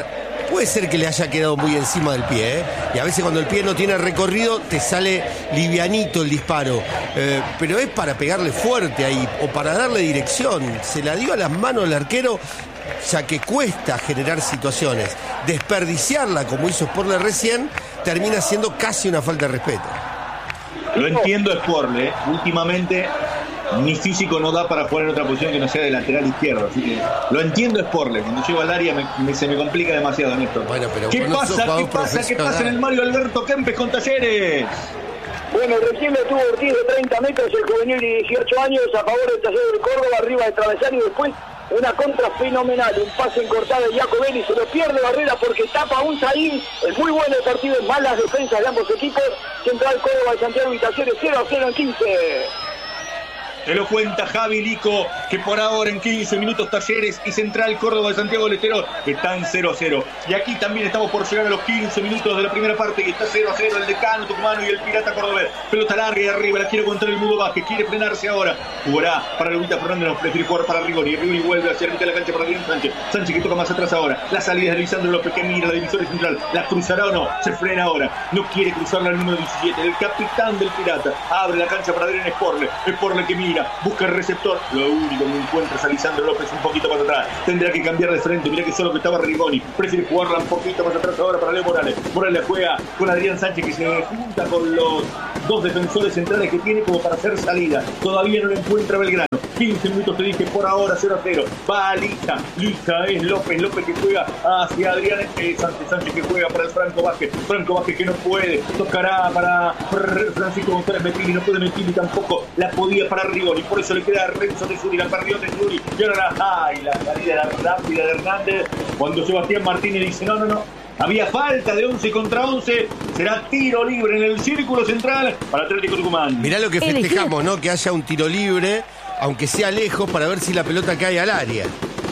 puede ser que le haya quedado muy encima del pie, ¿eh? Y a veces cuando el pie no tiene recorrido, te sale livianito el disparo. Eh, pero es para pegarle fuerte ahí, o para darle dirección. Se la dio a las manos el arquero, ya que cuesta generar situaciones. Desperdiciarla, como hizo Sporle recién, termina siendo casi una falta de respeto. Lo entiendo, Sporle. Últimamente mi físico no da para jugar en otra posición que no sea de lateral izquierdo, así que lo entiendo, Sporle. Cuando llego al área me, me, se me complica demasiado, Néstor. Bueno, pero ¿Qué pasa? ¿Qué pasa? ¿Qué pasa en el Mario Alberto Kempes con Talleres? Bueno, recién lo tuvo Ortiz de treinta metros, el juvenil de dieciocho años, a favor del Talleres de Córdoba, arriba del travesaño, y después una contra fenomenal, un pase en cortada de Jacobelli, se lo pierde Barrera porque tapa un Saín. Es muy bueno el partido, es malas defensas de ambos equipos. Central Córdoba y Santiago y Talleres cero a cero en quince. Te lo cuenta Javi Lico, que por ahora en quince minutos Talleres y Central Córdoba de Santiago del Estero están cero a cero. Y aquí también estamos por llegar a los quince minutos de la primera parte, que está cero a cero el Decano Tucumano y el Pirata Cordobés. Pelota larga y arriba, la quiere contra el Mudo Vázquez, quiere frenarse ahora. Jugará para Lupita Fernández, no prefiere jugar para Rigoni. Rigoni vuelve hacia la mitad de la cancha para Adrián Sánchez. Sánchez que toca más atrás ahora. La salida de Lisandro López, que mira la divisoria central. ¿La cruzará o no? Se frena ahora. No quiere cruzarla el número diecisiete, el capitán del Pirata. Abre la cancha para Adrián Sporle. Sporle que mira. Busca el receptor, lo único que encuentra es a Lisandro López un poquito más atrás. Tendrá que cambiar de frente, mira que solo que estaba Rigoni. Prefiere jugarla un poquito más atrás ahora para Leo Morales. Morales juega con Adrián Sánchez, que se junta con los dos defensores centrales que tiene como para hacer salida. Todavía no lo encuentra Belgrano. quince minutos te dije, por ahora cero a cero. Va a Lija, Lija es López, López que juega hacia Adrián eh, Sánchez, Sánchez que juega para el Franco Vázquez. Franco Vázquez que no puede, tocará para Francisco González Mettini, no puede Mettini tampoco, la podía para Rigoni, por eso le queda a Renzo de Zuri, la perdió de Zuri, y ahora la, ay, la salida rápida de Hernández, cuando Sebastián Martínez dice, no, no, no, había falta de once contra once, será tiro libre en el círculo central para Atlético Tucumán. Mirá lo que festejamos, ¿no? Que haya un tiro libre, aunque sea lejos, para ver si la pelota cae al área.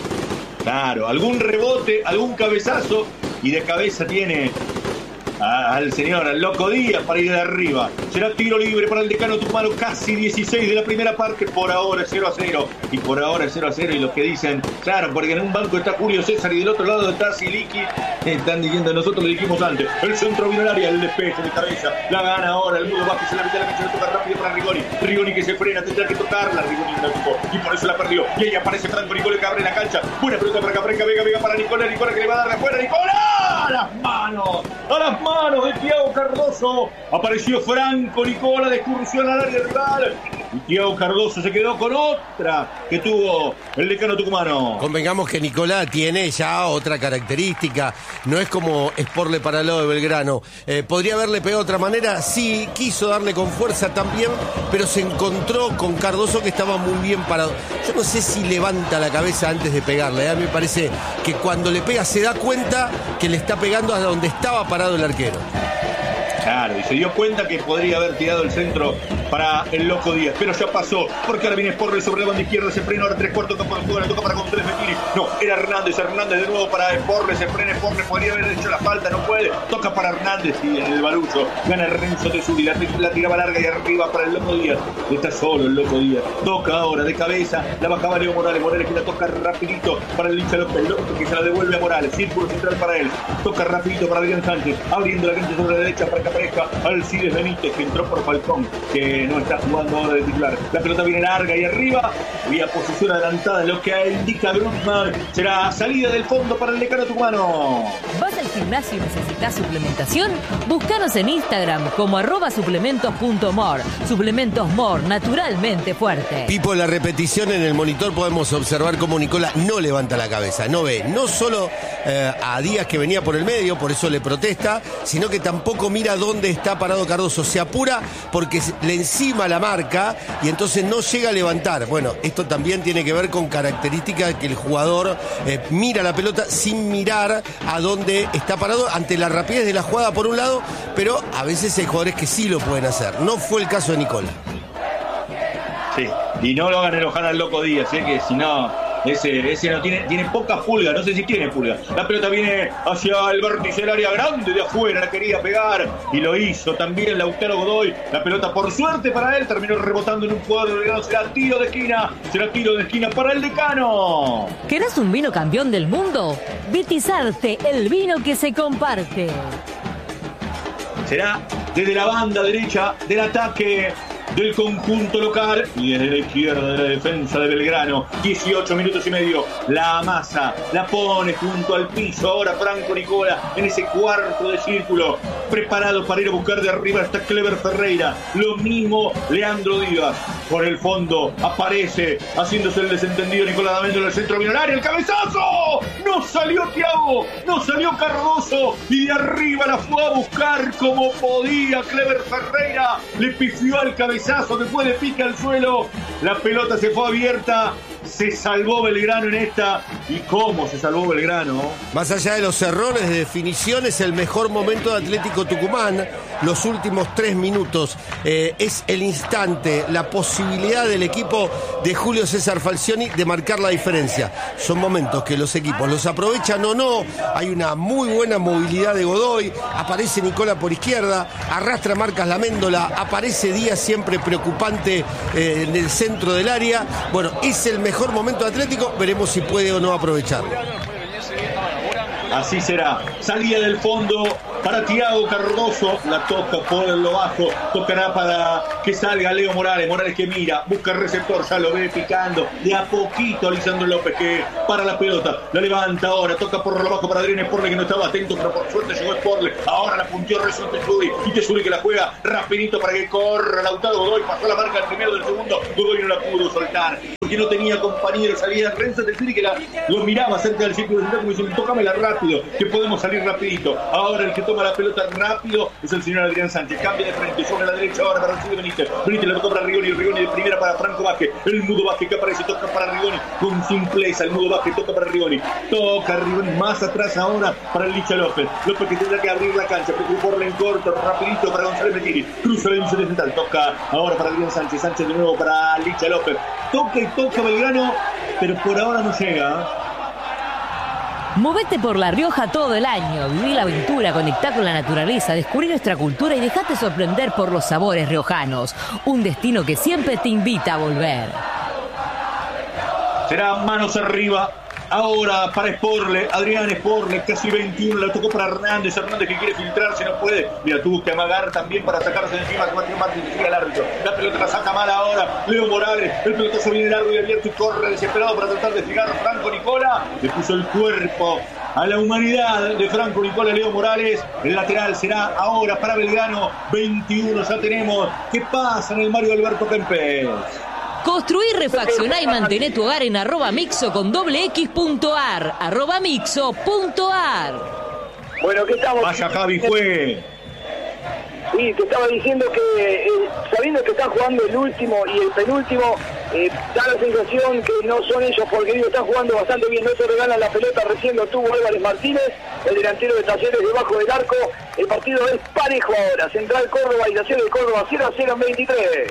Claro, algún rebote, algún cabezazo, y de cabeza tiene a, al señor, al Loco Díaz para ir de arriba. Será tiro libre para el Decano Tucumano, casi dieciséis de la primera parte, por ahora cero a cero, y por ahora cero a cero, y los que dicen, claro, porque en un banco está Julio César y del otro lado está Siliki, están diciendo, nosotros lo dijimos antes, el centro vino al área, el despeje de cabeza, la gana ahora, el Mudo Vázquez en la mitad de la cancha, le toca rápido para Rigoni, Rigoni que se frena, tendrá que tocarla, Rigoni no tocó, y por eso la perdió, y ahí aparece Franco Nicola que abre la cancha, buena pelota para Capreca, Vega, Vega para Nicola, Nicola que le va a dar de afuera, Nicola, a las manos, a las manos de Thiago Cardoso, apareció Franco Nicola de excursión al área rival, y Thiago Cardoso se quedó con otra que tuvo el Decano Tucumano. Convengamos que Nicolás tiene ya otra característica, no es como Sporle para el lado de Belgrano. Eh, ¿Podría haberle pegado de otra manera? Sí, quiso darle con fuerza también, pero se encontró con Cardoso que estaba muy bien parado. Yo no sé si levanta la cabeza antes de pegarle, ¿eh? A mí me parece que cuando le pega se da cuenta que le está pegando a donde estaba parado el arquero. Claro, y se dio cuenta que podría haber tirado el centro para el Loco Díaz, pero ya pasó, porque ahora viene Sporle sobre la banda izquierda, se frena ahora tres cuartos, campo de juego, la toca para González Mettini, no, era Hernández, Hernández de nuevo para Sporle, se frena Sporle, podría haber hecho la falta, no puede, toca para Hernández y en el barullo gana Renzo Tesuri, la, la tiraba larga y arriba para el Loco Díaz, está solo el Loco Díaz, toca ahora de cabeza, la bajaba Leo Morales, Morales que la toca rapidito para el hincha López, López que se la devuelve a Morales, círculo central para él, toca rapidito para Adrián Sánchez, abriendo la cancha sobre la derecha para que aparezca Alcides Benítez, que entró por Falcón, que no está jugando ahora de titular. La pelota viene larga y arriba, había posición adelantada, lo que indica Brugman, será salida del fondo para el Decano Tucumano. ¿Vas al gimnasio y necesitas suplementación? Búscanos en Instagram como arroba suplementos punto mor. Suplementos Mor, naturalmente fuerte. Pipo, la repetición en el monitor podemos observar cómo Nicola no levanta la cabeza, no ve, no solo eh, a Díaz que venía por el medio, por eso le protesta, sino que tampoco mira dónde está parado Cardoso, se apura porque le encima la marca y entonces no llega a levantar. Bueno, esto también tiene que ver con características que el jugador eh, mira la pelota sin mirar a dónde está parado ante la rapidez de la jugada por un lado, pero a veces hay jugadores que sí lo pueden hacer. No fue el caso de Nicola. Sí, y no lo hagan enojar al Loco Díaz, ¿eh? Que si no Ese, ese no tiene, tiene pocas pulgas, no sé si tiene pulgas. La pelota viene hacia el vértice del área grande de afuera, la quería pegar y lo hizo también Lautaro Godoy. La pelota, por suerte para él, terminó rebotando en un jugador de Belgrano. Será tiro de esquina, será tiro de esquina para el Decano. ¿Querés un vino campeón del mundo? Vitizarte, el vino que se comparte. Será desde la banda derecha del ataque del conjunto local y desde la izquierda de la defensa de Belgrano. dieciocho minutos y medio. La amasa, la pone junto al piso. Ahora Franco Nicola en ese cuarto de círculo, preparado para ir a buscar de arriba. Está Clever Ferreira. Lo mismo Leandro Díaz. Por el fondo aparece, haciéndose el desentendido, Nicolás D'Amendo en el centro. Vino al área, el cabezazo. No salió Thiago, no salió Cardoso. Y de arriba la fue a buscar como podía Clever Ferreira. Le pifió al cabezazo. Después de pique al suelo, la pelota se fue abierta. Se salvó Belgrano en esta. ¿Y cómo se salvó Belgrano? Más allá de los errores de definición, es el mejor momento de Atlético Tucumán. Los últimos tres minutos. Eh, es el instante, la posibilidad del equipo de Julio César Falcioni de marcar la diferencia. Son momentos que los equipos los aprovechan o no. Hay una muy buena movilidad de Godoy. Aparece Nicola por izquierda. Arrastra Marcas Laméndola. Aparece Díaz, siempre preocupante eh, en el centro del área. Bueno, es el mejor momento Atlético, veremos si puede o no aprovechar. Así será. Salida del fondo para Thiago Cardoso. La toca por lo bajo. Tocará para que salga Leo Morales. Morales que mira, busca el receptor, ya lo ve picando. De a poquito Lisandro López que para la pelota. La levanta ahora. Toca por lo bajo para Adrián Sporle que no estaba atento, pero por suerte llegó Sporle. Ahora la punteó Rezón Tesuri. Y Tesuri que la juega rapidito para que corra Lautaro Godoy. Pasó la marca del primero del segundo. Godoy no la pudo soltar porque no tenía compañero. Salía Renzo Tesuri que la, lo miraba cerca del círculo central como diciendo, tócamela rápido, que podemos salir rapidito. Ahora el que toma la pelota rápido es el señor Adrián Sánchez. Cambia de frente sobre la derecha ahora para recibir Benítez. Benítez le tocó para Rigoni. Rigoni de primera para Franco Vázquez. El Mudo Vázquez que aparece, toca para Rigoni con simpleza. El Mudo Vázquez toca para Rigoni. Toca Rigoni más atrás ahora para el Licha López. López que tendrá que abrir la cancha. Por en corto, rapidito para González Metini. Cruza la división central. Toca ahora para Adrián Sánchez. Sánchez de nuevo para Licha López. Toca y toca Belgrano, pero por ahora no llega. Movete por La Rioja todo el año, viví la aventura, conectá con la naturaleza, descubrí nuestra cultura y dejate sorprender por los sabores riojanos. Un destino que siempre te invita a volver. Será manos arriba. Ahora para Sporle, Adrián Sporle, casi veintiuno, la tocó para Hernández, Hernández que quiere filtrarse, no puede, mira, tuvo que amagar también para sacarse de encima, Sebastián Martín, sigue el árbitro, la pelota la saca mal ahora, Leo Morales, el pelotazo viene largo y abierto y corre desesperado para tratar de llegar Franco Nicola, le puso el cuerpo a la humanidad de Franco Nicola Leo Morales, el lateral será ahora para Belgrano, veintiuno ya tenemos, ¿qué pasa en el Mario Alberto Kempes? Construí, refaccioná y mantené tu hogar en arroba mixo con doble x punto ar, arroba mixo punto ar. Bueno, ¿qué estamos? Vaya Javi, fue. Sí, te estaba diciendo que eh, sabiendo que están jugando el último y el penúltimo, eh, da la sensación que no son ellos porque ellos están jugando bastante bien, no se regalan la pelota, recién lo tuvo Álvarez Martínez, el delantero de Talleres debajo del arco, el partido es parejo ahora, Central Córdoba y Talleres de Córdoba cero a cero en veintitrés.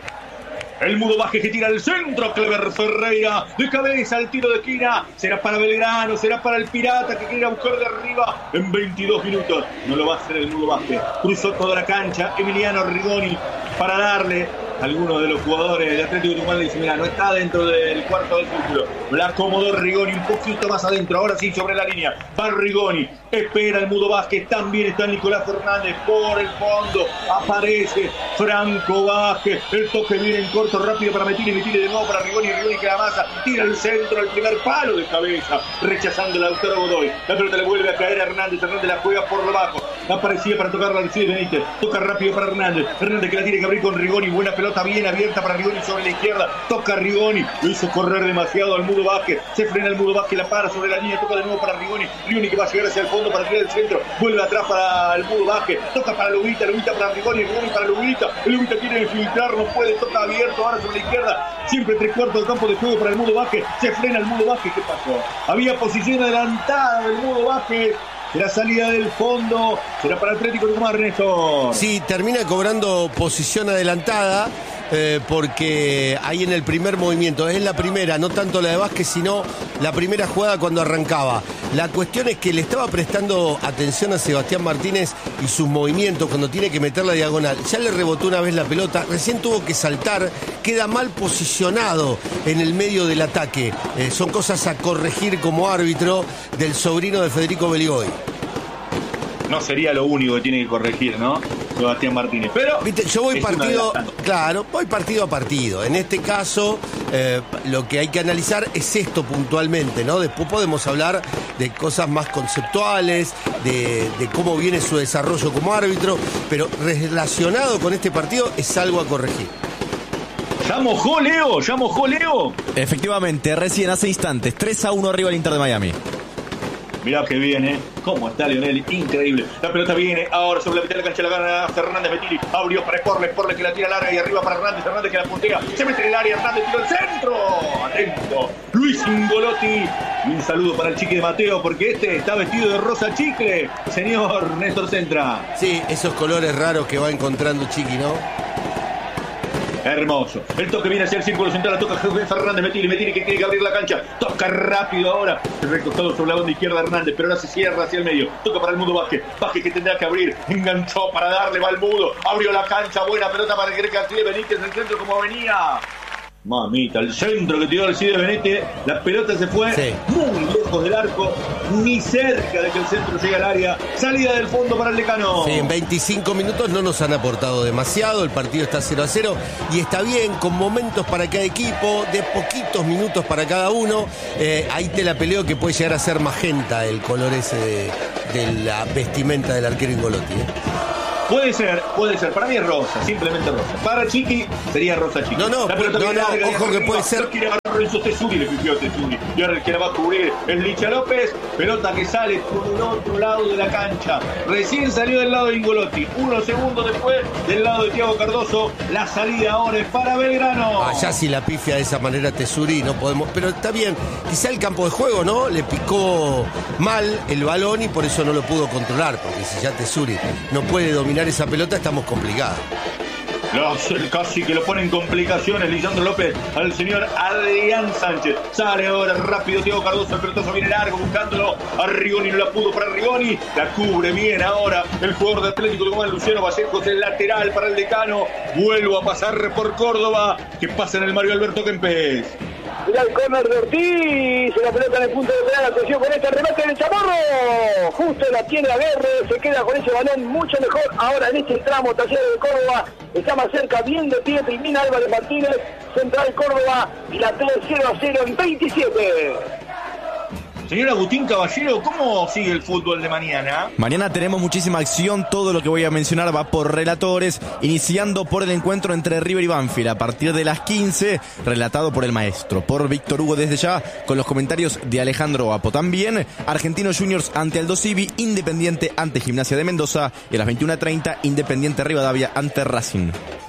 El Mudo Vázquez que tira al centro, Clever Ferreira, de cabeza al tiro de esquina, será para Belgrano, será para el Pirata que quiere buscar de arriba en veintidós minutos, no lo va a hacer el Mudo Vázquez, cruzó toda la cancha, Emiliano Rigoni para darle a alguno de los jugadores de Atlético Tucumán, le dice, mira, no está dentro del cuarto del círculo, la acomodó Rigoni un poquito más adentro, ahora sí sobre la línea, va Rigoni, espera el Mudo Vázquez, también está Nicolás Fernández por el fondo, aparece Franco Vázquez, el toque viene en corto rápido para Metini, Metini de nuevo para Rigoni, Rigoni que la masa, tira el centro, el primer palo de cabeza, rechazando el Lautaro Godoy, la pelota le vuelve a caer a Hernández, Hernández la juega por lo bajo, aparecía para tocar la recibe Benítez, toca rápido para Hernández, Hernández que la tiene que abrir con Rigoni, buena pelota bien abierta para Rigoni sobre la izquierda, toca Rigoni, lo hizo correr demasiado al Mudo Vázquez, se frena el Mudo Vázquez, la para sobre la línea, toca de nuevo para Rigoni, Rigoni que va a llegar hacia el fondo para tirar el centro, vuelve atrás para el Mudo Vázquez, toca para Lubita, Lubita para Rigoni, Rigoni para Lubita, Lubita quiere filtrar, no puede, toca abierto ahora sobre la izquierda, siempre tres cuartos del campo de juego para el Mudo Vázquez, se frena el Mudo Vázquez, ¿qué pasó? Había posición adelantada del Mudo Vázquez, la salida del fondo será para Atlético Tucumán, Néstor. Sí, termina cobrando posición adelantada. eh, porque ahí en el primer movimiento, es la primera, no tanto la de Vázquez, sino la primera jugada cuando arrancaba. La cuestión es que le estaba prestando atención a Sebastián Martínez y sus movimientos cuando tiene que meter la diagonal. Ya le rebotó una vez la pelota, recién tuvo que saltar, queda mal posicionado en el medio del ataque. Eh, son cosas a corregir como árbitro del sobrino de Federico Beligoy. No sería lo único que tiene que corregir, ¿no? Sebastián Martínez. Pero ¿viste? Yo voy partido, claro, voy partido a partido. En este caso, eh, lo que hay que analizar es esto puntualmente, ¿no? Después podemos hablar de cosas más conceptuales, de, de cómo viene su desarrollo como árbitro, pero relacionado con este partido es algo a corregir. ¿Ya mojó Leo? ¿Ya mojó Leo? Efectivamente, recién hace instantes, tres a uno arriba el Inter de Miami. Mirá que viene, cómo está Lionel, increíble. La pelota viene, ahora sobre la mitad de la cancha la gana Fernández Betili. Abrió para Sporle, Sporle que la tira larga y arriba para Hernández, Hernández que la puntea. Se mete en el área, Hernández tiró el centro. Atento, Luis Ingolotti. Y un saludo para el chique de Mateo, porque este está vestido de rosa chicle. Señor Néstor Centra. Sí, esos colores raros que va encontrando Chiqui, ¿no? Hermoso. El toque viene hacia el círculo central. La toca Fernández Betili. Betili que tiene que abrir la cancha. Toca rápido ahora. El recostado sobre la banda izquierda Hernández. Pero ahora se cierra hacia el medio. Toca para el Mudo Vázquez. Vázquez que tendrá que abrir. Enganchó para darle. Va al Mudo. Abrió la cancha. Buena pelota para el Greca Alcide Benítez. En el centro como venía. Mamita, el centro que tiró Alcide Benítez. La pelota se fue sí. muy lejos del arco. Ni cerca de que el centro llegue al área. Salida del fondo para el Decano. Sí, en veinticinco minutos no nos han aportado demasiado. El partido está cero a cero. Y está bien, con momentos para cada equipo, de poquitos minutos para cada uno. Eh, ahí te la peleo que puede llegar a ser magenta el color ese de, de la vestimenta del arquero Ingolotti. ¿eh? Puede ser, puede ser. Para mí es rosa, simplemente rosa. Para Chiqui sería rosa Chiqui. No, no, no, no, larga, ojo que puede ser. Quiere agarrar Renzo Tesuri, le pifió Tesuri. Y ahora el que la va a cubrir es Licha López. Pelota que sale por el otro lado de la cancha. Recién salió del lado de Ingolotti. Unos segundos después del lado de Thiago Cardoso. La salida ahora es para Belgrano. Allá si la pifia de esa manera Tesuri, no podemos. Pero está bien, quizá el campo de juego, ¿no? Le picó mal el balón y por eso no lo pudo controlar. Porque si ya Tesuri no puede dominar esa pelota, estamos complicados. Los, casi que lo pone en complicaciones Lisandro López al señor Adrián Sánchez. Sale ahora rápido Thiago Cardoso, el pelotazo viene largo buscándolo a Rigoni, no la pudo para Rigoni, la cubre bien ahora el jugador de Atlético Tucumán, Luciano Vallejos, el lateral para el Decano. Vuelvo a pasar por Córdoba, que pasa en el Mario Alberto Kempes. Mirá el córner de Ortiz, la pelota en el punto de penal, atención con este remate del Chamorro, justo la tiene Aguerre, se queda con ese balón mucho mejor, ahora en este tramo Talleres de Córdoba, está más cerca, bien de pie, termina Álvarez Martínez, Central Córdoba, y la T cero a cero en veintisiete. Señor Agustín Caballero, ¿cómo sigue el fútbol de mañana? Mañana tenemos muchísima acción, todo lo que voy a mencionar va por relatores, iniciando por el encuentro entre River y Banfield a partir de las quince, relatado por el maestro, por Víctor Hugo desde ya, con los comentarios de Alejandro Apo. También Argentinos Juniors ante Aldo Civi, Independiente ante Gimnasia de Mendoza, y a las veintiuna treinta Independiente Rivadavia ante Racing.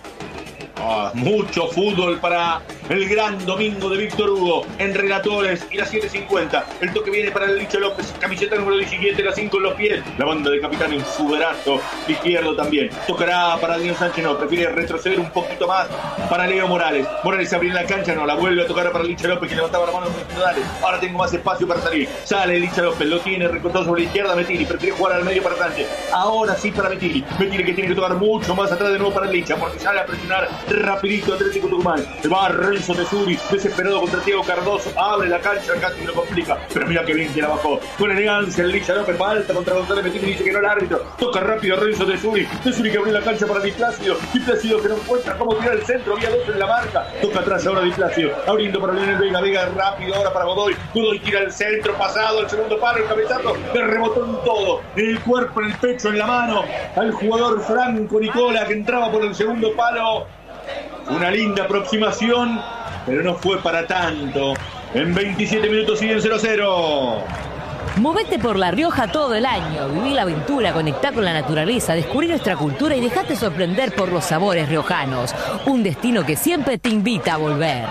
Ah, mucho fútbol para el gran domingo de Víctor Hugo en relatores y las siete cincuenta. El toque viene para el Licha López, camiseta número diecisiete, la cinco en los pies. La banda de capitán en su brazo izquierdo también. Tocará para Daniel Sánchez, no, prefiere retroceder un poquito más para Leo Morales. Morales abre en la cancha, no, la vuelve a tocar para Licha López, que levantaba la mano. Dale, ahora tengo más espacio para salir. Sale Licha López, lo tiene recortado sobre la izquierda Metili, prefiere jugar al medio para Sánchez. Ahora sí para Metili. Metili que tiene que tocar mucho más atrás de nuevo para Licha, porque sale a presionar rapidito Atlético Tucumán. Se va Renzo Tesuri, desesperado contra Thiago Cardoso, abre la cancha, casi lo complica, pero mira que bien que la bajó, con elegancia el Licha López, falta contra González Metini, dice que no el árbitro, toca rápido Renzo Tesuri, Tesuri que abre la cancha para Di Plácido, Di Plácido que no encuentra cómo tirar el centro, había dos en la marca, toca atrás ahora Di Plácido, abriendo para Lionel Vega, Vega rápido ahora para Godoy, Godoy tira el centro, pasado el segundo palo, el cabezazo, le rebotó en todo, en el cuerpo, en el pecho, en la mano, al jugador Franco Nicola que entraba por el segundo palo. Una linda aproximación, pero no fue para tanto. En veintisiete minutos siguen cero a cero. Movete por La Rioja todo el año, viví la aventura, conectá con la naturaleza, descubrí nuestra cultura y dejate sorprender por los sabores riojanos. Un destino que siempre te invita a volver.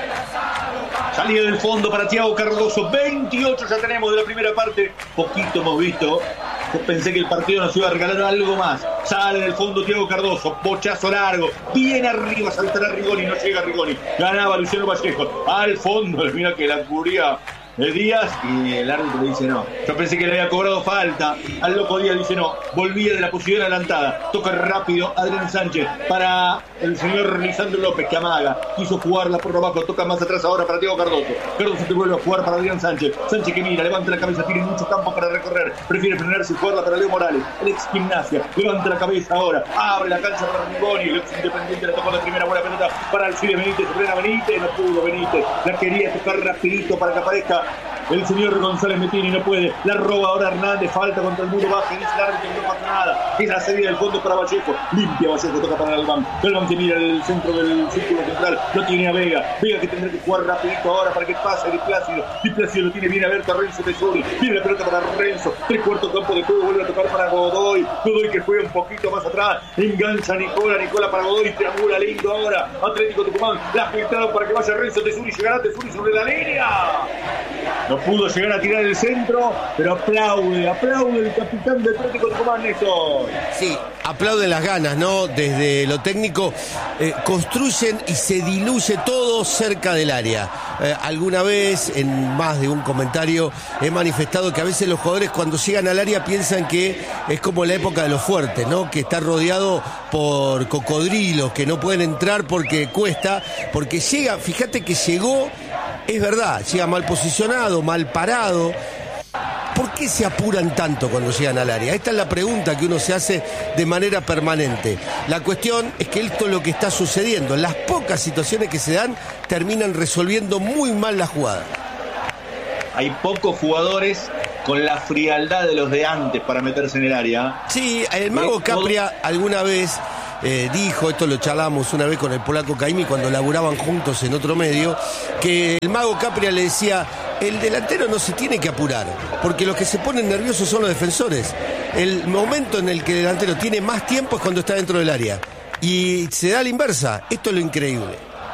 Salida del fondo para Thiago Cardoso, veintiocho ya tenemos de la primera parte. Poquito hemos visto Yo pensé que el partido nos iba a regalar algo más. Sale del fondo Thiago Cardoso, bochazo largo, bien arriba, saltará Rigoni, no llega Rigoni. Ganaba Luciano Vallejo. Al fondo, mira que la cubría el Díaz y el árbitro le dice no. Yo pensé que le había cobrado falta. Al loco Díaz dice no. Volvía de la posición adelantada. Toca rápido Adrián Sánchez para el señor Lisandro López, que amaga. Quiso jugarla por abajo. Toca más atrás ahora para Thiago Cardoso. Cardoso te vuelve a jugar para Adrián Sánchez. Sánchez que mira, levanta la cabeza, tiene mucho campo para recorrer. Prefiere frenarse y jugarla para Leo Morales. El ex Gimnasia. Levanta la cabeza ahora. Abre la cancha para Rigoni. El ex Independiente le tocó la primera buena pelota para el Alcides Benítez. Se frena Benítez. No pudo Benítez. La quería tocar rapidito para que aparezca el señor González Mettini, no puede. La roba ahora Hernández, falta contra el muro bajo. Dice el árbitro que no pasa nada. Es la salida del fondo para Vallejo. Limpia Vallejo, toca para Galván. Galván que mira el centro del círculo central. No tiene a Vega. Vega que tendrá que jugar rapidito ahora para que pase Di Plácido. Di Plácido lo tiene bien abierto a Renzo Tesori. Viene la pelota para Renzo. Tres cuartos campo de juego. Vuelve a tocar para Godoy. Godoy que juega un poquito más atrás. Engancha a Nicola. Nicola para Godoy. Triangula lindo ahora. Atlético Tucumán. La filtraron para que vaya Renzo Tesori. Llegará Tesori sobre la línea. No pudo llegar a tirar el centro, pero aplaude, aplaude el capitán de Atlético Tucumán, Néstor. Sí, aplauden las ganas, ¿no? Desde lo técnico, eh, construyen y se diluye todo cerca del área. Eh, alguna vez, en más de un comentario, he manifestado que a veces los jugadores cuando llegan al área piensan que es como la época de los fuertes, ¿no? Que está rodeado por cocodrilos, que no pueden entrar porque cuesta, porque llega, fíjate que llegó. Es verdad, llega mal posicionado, mal parado. ¿Por qué se apuran tanto cuando llegan al área? Esta es la pregunta que uno se hace de manera permanente. La cuestión es que esto es lo que está sucediendo. Las pocas situaciones que se dan terminan resolviendo muy mal la jugada. Hay pocos jugadores con la frialdad de los de antes para meterse en el área. Sí, el Mago Capria alguna vez... Eh, dijo, esto lo charlamos una vez con el polaco Caimi cuando laburaban juntos en otro medio, que el Mago Capria le decía, el delantero no se tiene que apurar, porque los que se ponen nerviosos son los defensores. El momento en el que el delantero tiene más tiempo es cuando está dentro del área. Y se da la inversa. Esto es lo increíble.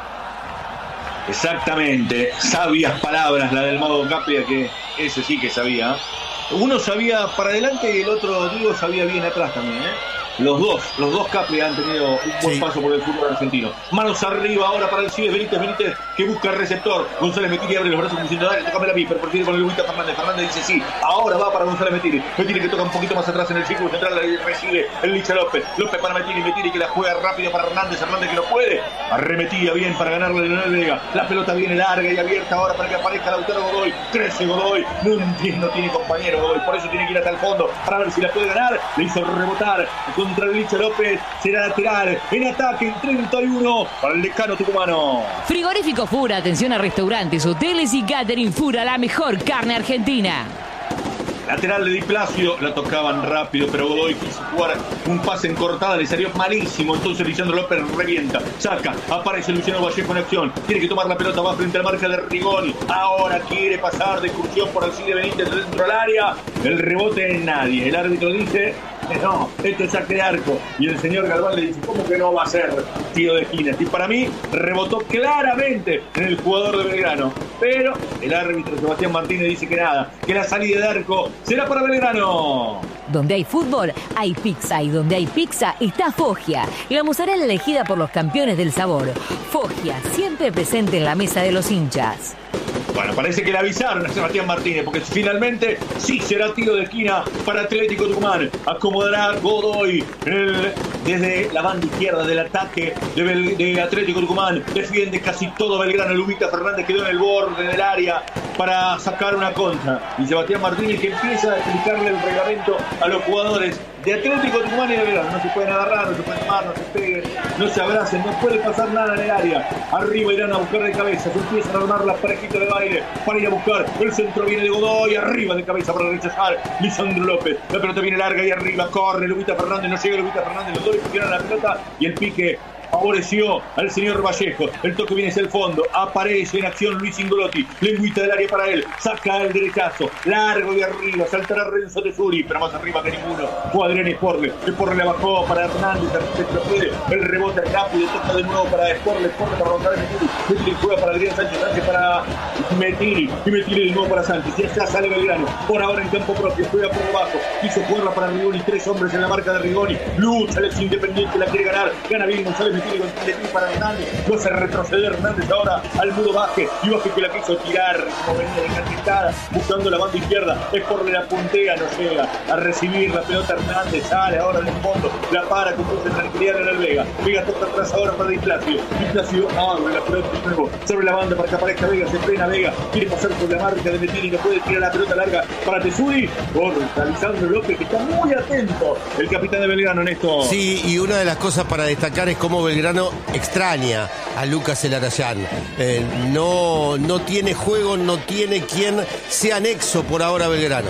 Exactamente, sabias palabras la del Mago Capria, que ese sí que sabía. Uno sabía para adelante y el otro, digo, sabía bien atrás también, ¿eh? Los dos, los dos Capri han tenido un buen sí. paso por el fútbol argentino. Manos arriba ahora para el Alcides Benítez, Benítez que busca el receptor. González Mettini abre los brazos como diciendo, dale, tócame la mí, pero prefiere con el Luita Fernández. Fernández dice sí, ahora va para González Mettini. Mettini que toca un poquito más atrás en el círculo central, recibe el Licha López. López para Mettini, Mettini que la juega rápido para Hernández, Hernández que no puede. Arremetía bien para ganarle a Leonel Vega. La pelota viene larga y abierta ahora para que aparezca Lautaro Godoy. Crece Godoy, no entiende, no tiene compañero Godoy, por eso tiene que ir hasta el fondo para ver si la puede ganar. Le hizo rebotar contra el Licha López. Será lateral en ataque en treinta y uno para el decano tucumano. Frigorífico Fura, atención a restaurantes, hoteles y catering. Fura, la mejor carne argentina. Lateral de Di Plácido, la tocaban rápido, pero Godoy quiso jugar un pase en cortada, le salió malísimo, entonces Lisandro López revienta, saca, aparece Luciano Vallejo en acción, tiene que tomar la pelota, va frente a la marca de Rigoni, ahora quiere pasar de excursión por Alcides Benítez dentro del área, el rebote en nadie, el árbitro dice, no, esto es saque de arco, y el señor Galván le dice, ¿cómo que no va a ser tiro de esquina? Y para mí, rebotó claramente en el jugador de Belgrano, pero el árbitro Sebastián Martínez dice que nada, que la salida de arco será para Belgrano. Donde hay fútbol, hay pizza. Y donde hay pizza, está Foggia. La mozzarella elegida por los campeones del sabor. Foggia, siempre presente en la mesa de los hinchas. Bueno, parece que le avisaron a Sebastián Martínez, porque finalmente sí será tiro de esquina para Atlético Tucumán. Acomodará Godoy el, desde la banda izquierda del ataque de, Bel, de Atlético Tucumán. Defiende casi todo Belgrano. Lubita Fernández quedó en el borde del área para sacar una contra. Y Sebastián Martínez que empieza a explicarle el reglamento a los jugadores de Atlético Tucumán y de Belgrano. No se pueden agarrar, no se pueden tomar, no se peguen, no se abracen, no puede pasar nada en el área. Arriba irán a buscar de cabeza, se empiezan a armar las parejitas de baile para ir a buscar. El centro viene de Godoy, arriba de cabeza para rechazar Lisandro López. La pelota viene larga y arriba, corre Lubita Fernández, no llega Lubita Fernández, los dos le pusieron la pelota y el pique favoreció al señor Vallejo. El toque viene hacia el fondo, aparece en acción Luis Ingolotti, lengüita del área para él, saca el derechazo, largo y arriba, saltará Renzo Tesuri, pero más arriba que ninguno, fue Adrián Esporle, Esporle la bajó para Hernández, Hernández el rebote rápido, toca de nuevo para Esporle, Esporle para González Metiri, Metiri juega para Adrián Sánchez, Sánchez para Metiri, y Metiri de nuevo para Sánchez, y allá sale Belgrano, por ahora en campo propio, juega por abajo, quiso jugarla para Rigoni, tres hombres en la marca de Rigoni, lucha el ex Independiente, la quiere ganar, gana bien González Metiri, González Metiri para Hernández, lo hace retroceder Hernández ahora al mudo Baje, y Baje que la quiso tirar, como venía de enganchetada, buscando la banda izquierda, Esporle la puntea, no llega a recibir la pelota Hernández, sale ahora del fondo, la para con mucha tranquilidad en el Vega, Vega toca atrás ahora para Di Placio, Di Placio abre la pelota de nuevo, sobre la banda para que aparezca Vega, se frena Vega, quiere pasar por la marca de Metiri, no puede tirar la pelota larga para Tesuri, corta Lisandro López que está muy atento, el capitán de Belgrano en esto. Sí, y una de las cosas para destacar es cómo Belgrano extraña a Lucas Elarayán, eh, no, no tiene juego, no tiene quien sea nexo por ahora Belgrano.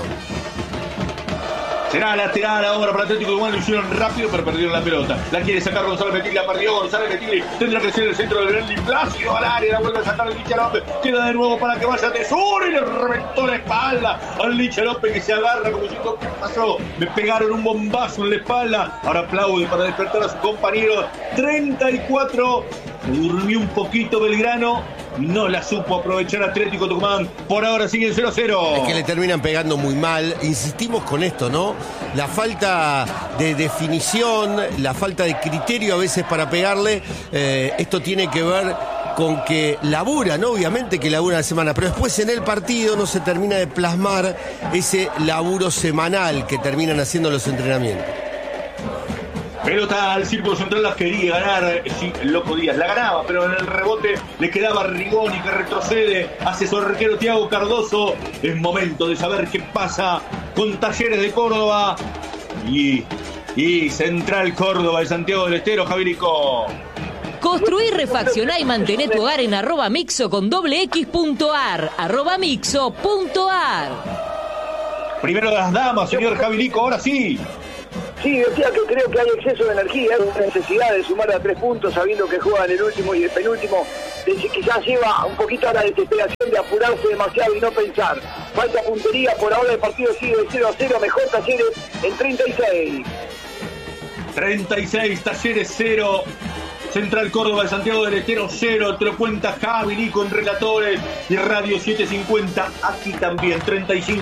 Será lateral ahora para Atlético Tucumán, lo hicieron rápido pero perdieron la pelota. La quiere sacar Gonzalo Metiri, la perdió Gonzalo Metiri, tendrá que ser el centro del gran Plácido al área, la vuelve a sacar el Licha López, queda de nuevo para que vaya Tesuri y le reventó la espalda al Licha López que se agarra como diciendo ¿qué pasó? Me pegaron un bombazo en la espalda, ahora aplaude para despertar a su compañero. Treinta y cuatro, durmió un poquito Belgrano, no la supo aprovechar Atlético Tucumán, por ahora sigue cero a cero. Es que le terminan pegando muy mal, insistimos con esto, ¿no? La falta de definición, la falta de criterio a veces para pegarle, eh, esto tiene que ver con que laburan, ¿no? Obviamente que laburan la semana, pero después en el partido no se termina de plasmar ese laburo semanal que terminan haciendo los entrenamientos. Pelota al círculo central, la quería ganar, sí, el Loco Díaz la ganaba, pero en el rebote le quedaba Rigoni que retrocede, hace su arquero Thiago Cardoso. Es momento de saber qué pasa con Talleres de Córdoba y, y Central Córdoba de Santiago del Estero, Javirico. Construir, refaccionar y mantener tu hogar en arroba mixo con doble x punto ar, arroba mixo punto ar. Primero las damas, señor Javirico, ahora sí. Sí, decía que creo que hay exceso de energía, hay necesidad de sumar a tres puntos sabiendo que juegan el último y el penúltimo. Quizás lleva un poquito a la desesperación de apurarse demasiado y no pensar. Falta puntería, por ahora el partido sigue de cero a cero, mejor Talleres en treinta y seis. treinta y seis, Talleres cero. Central Córdoba de Santiago del Estero cero, te lo cuenta Javirico en Relatores y Radio setecientos cincuenta, aquí también treinta y cinco.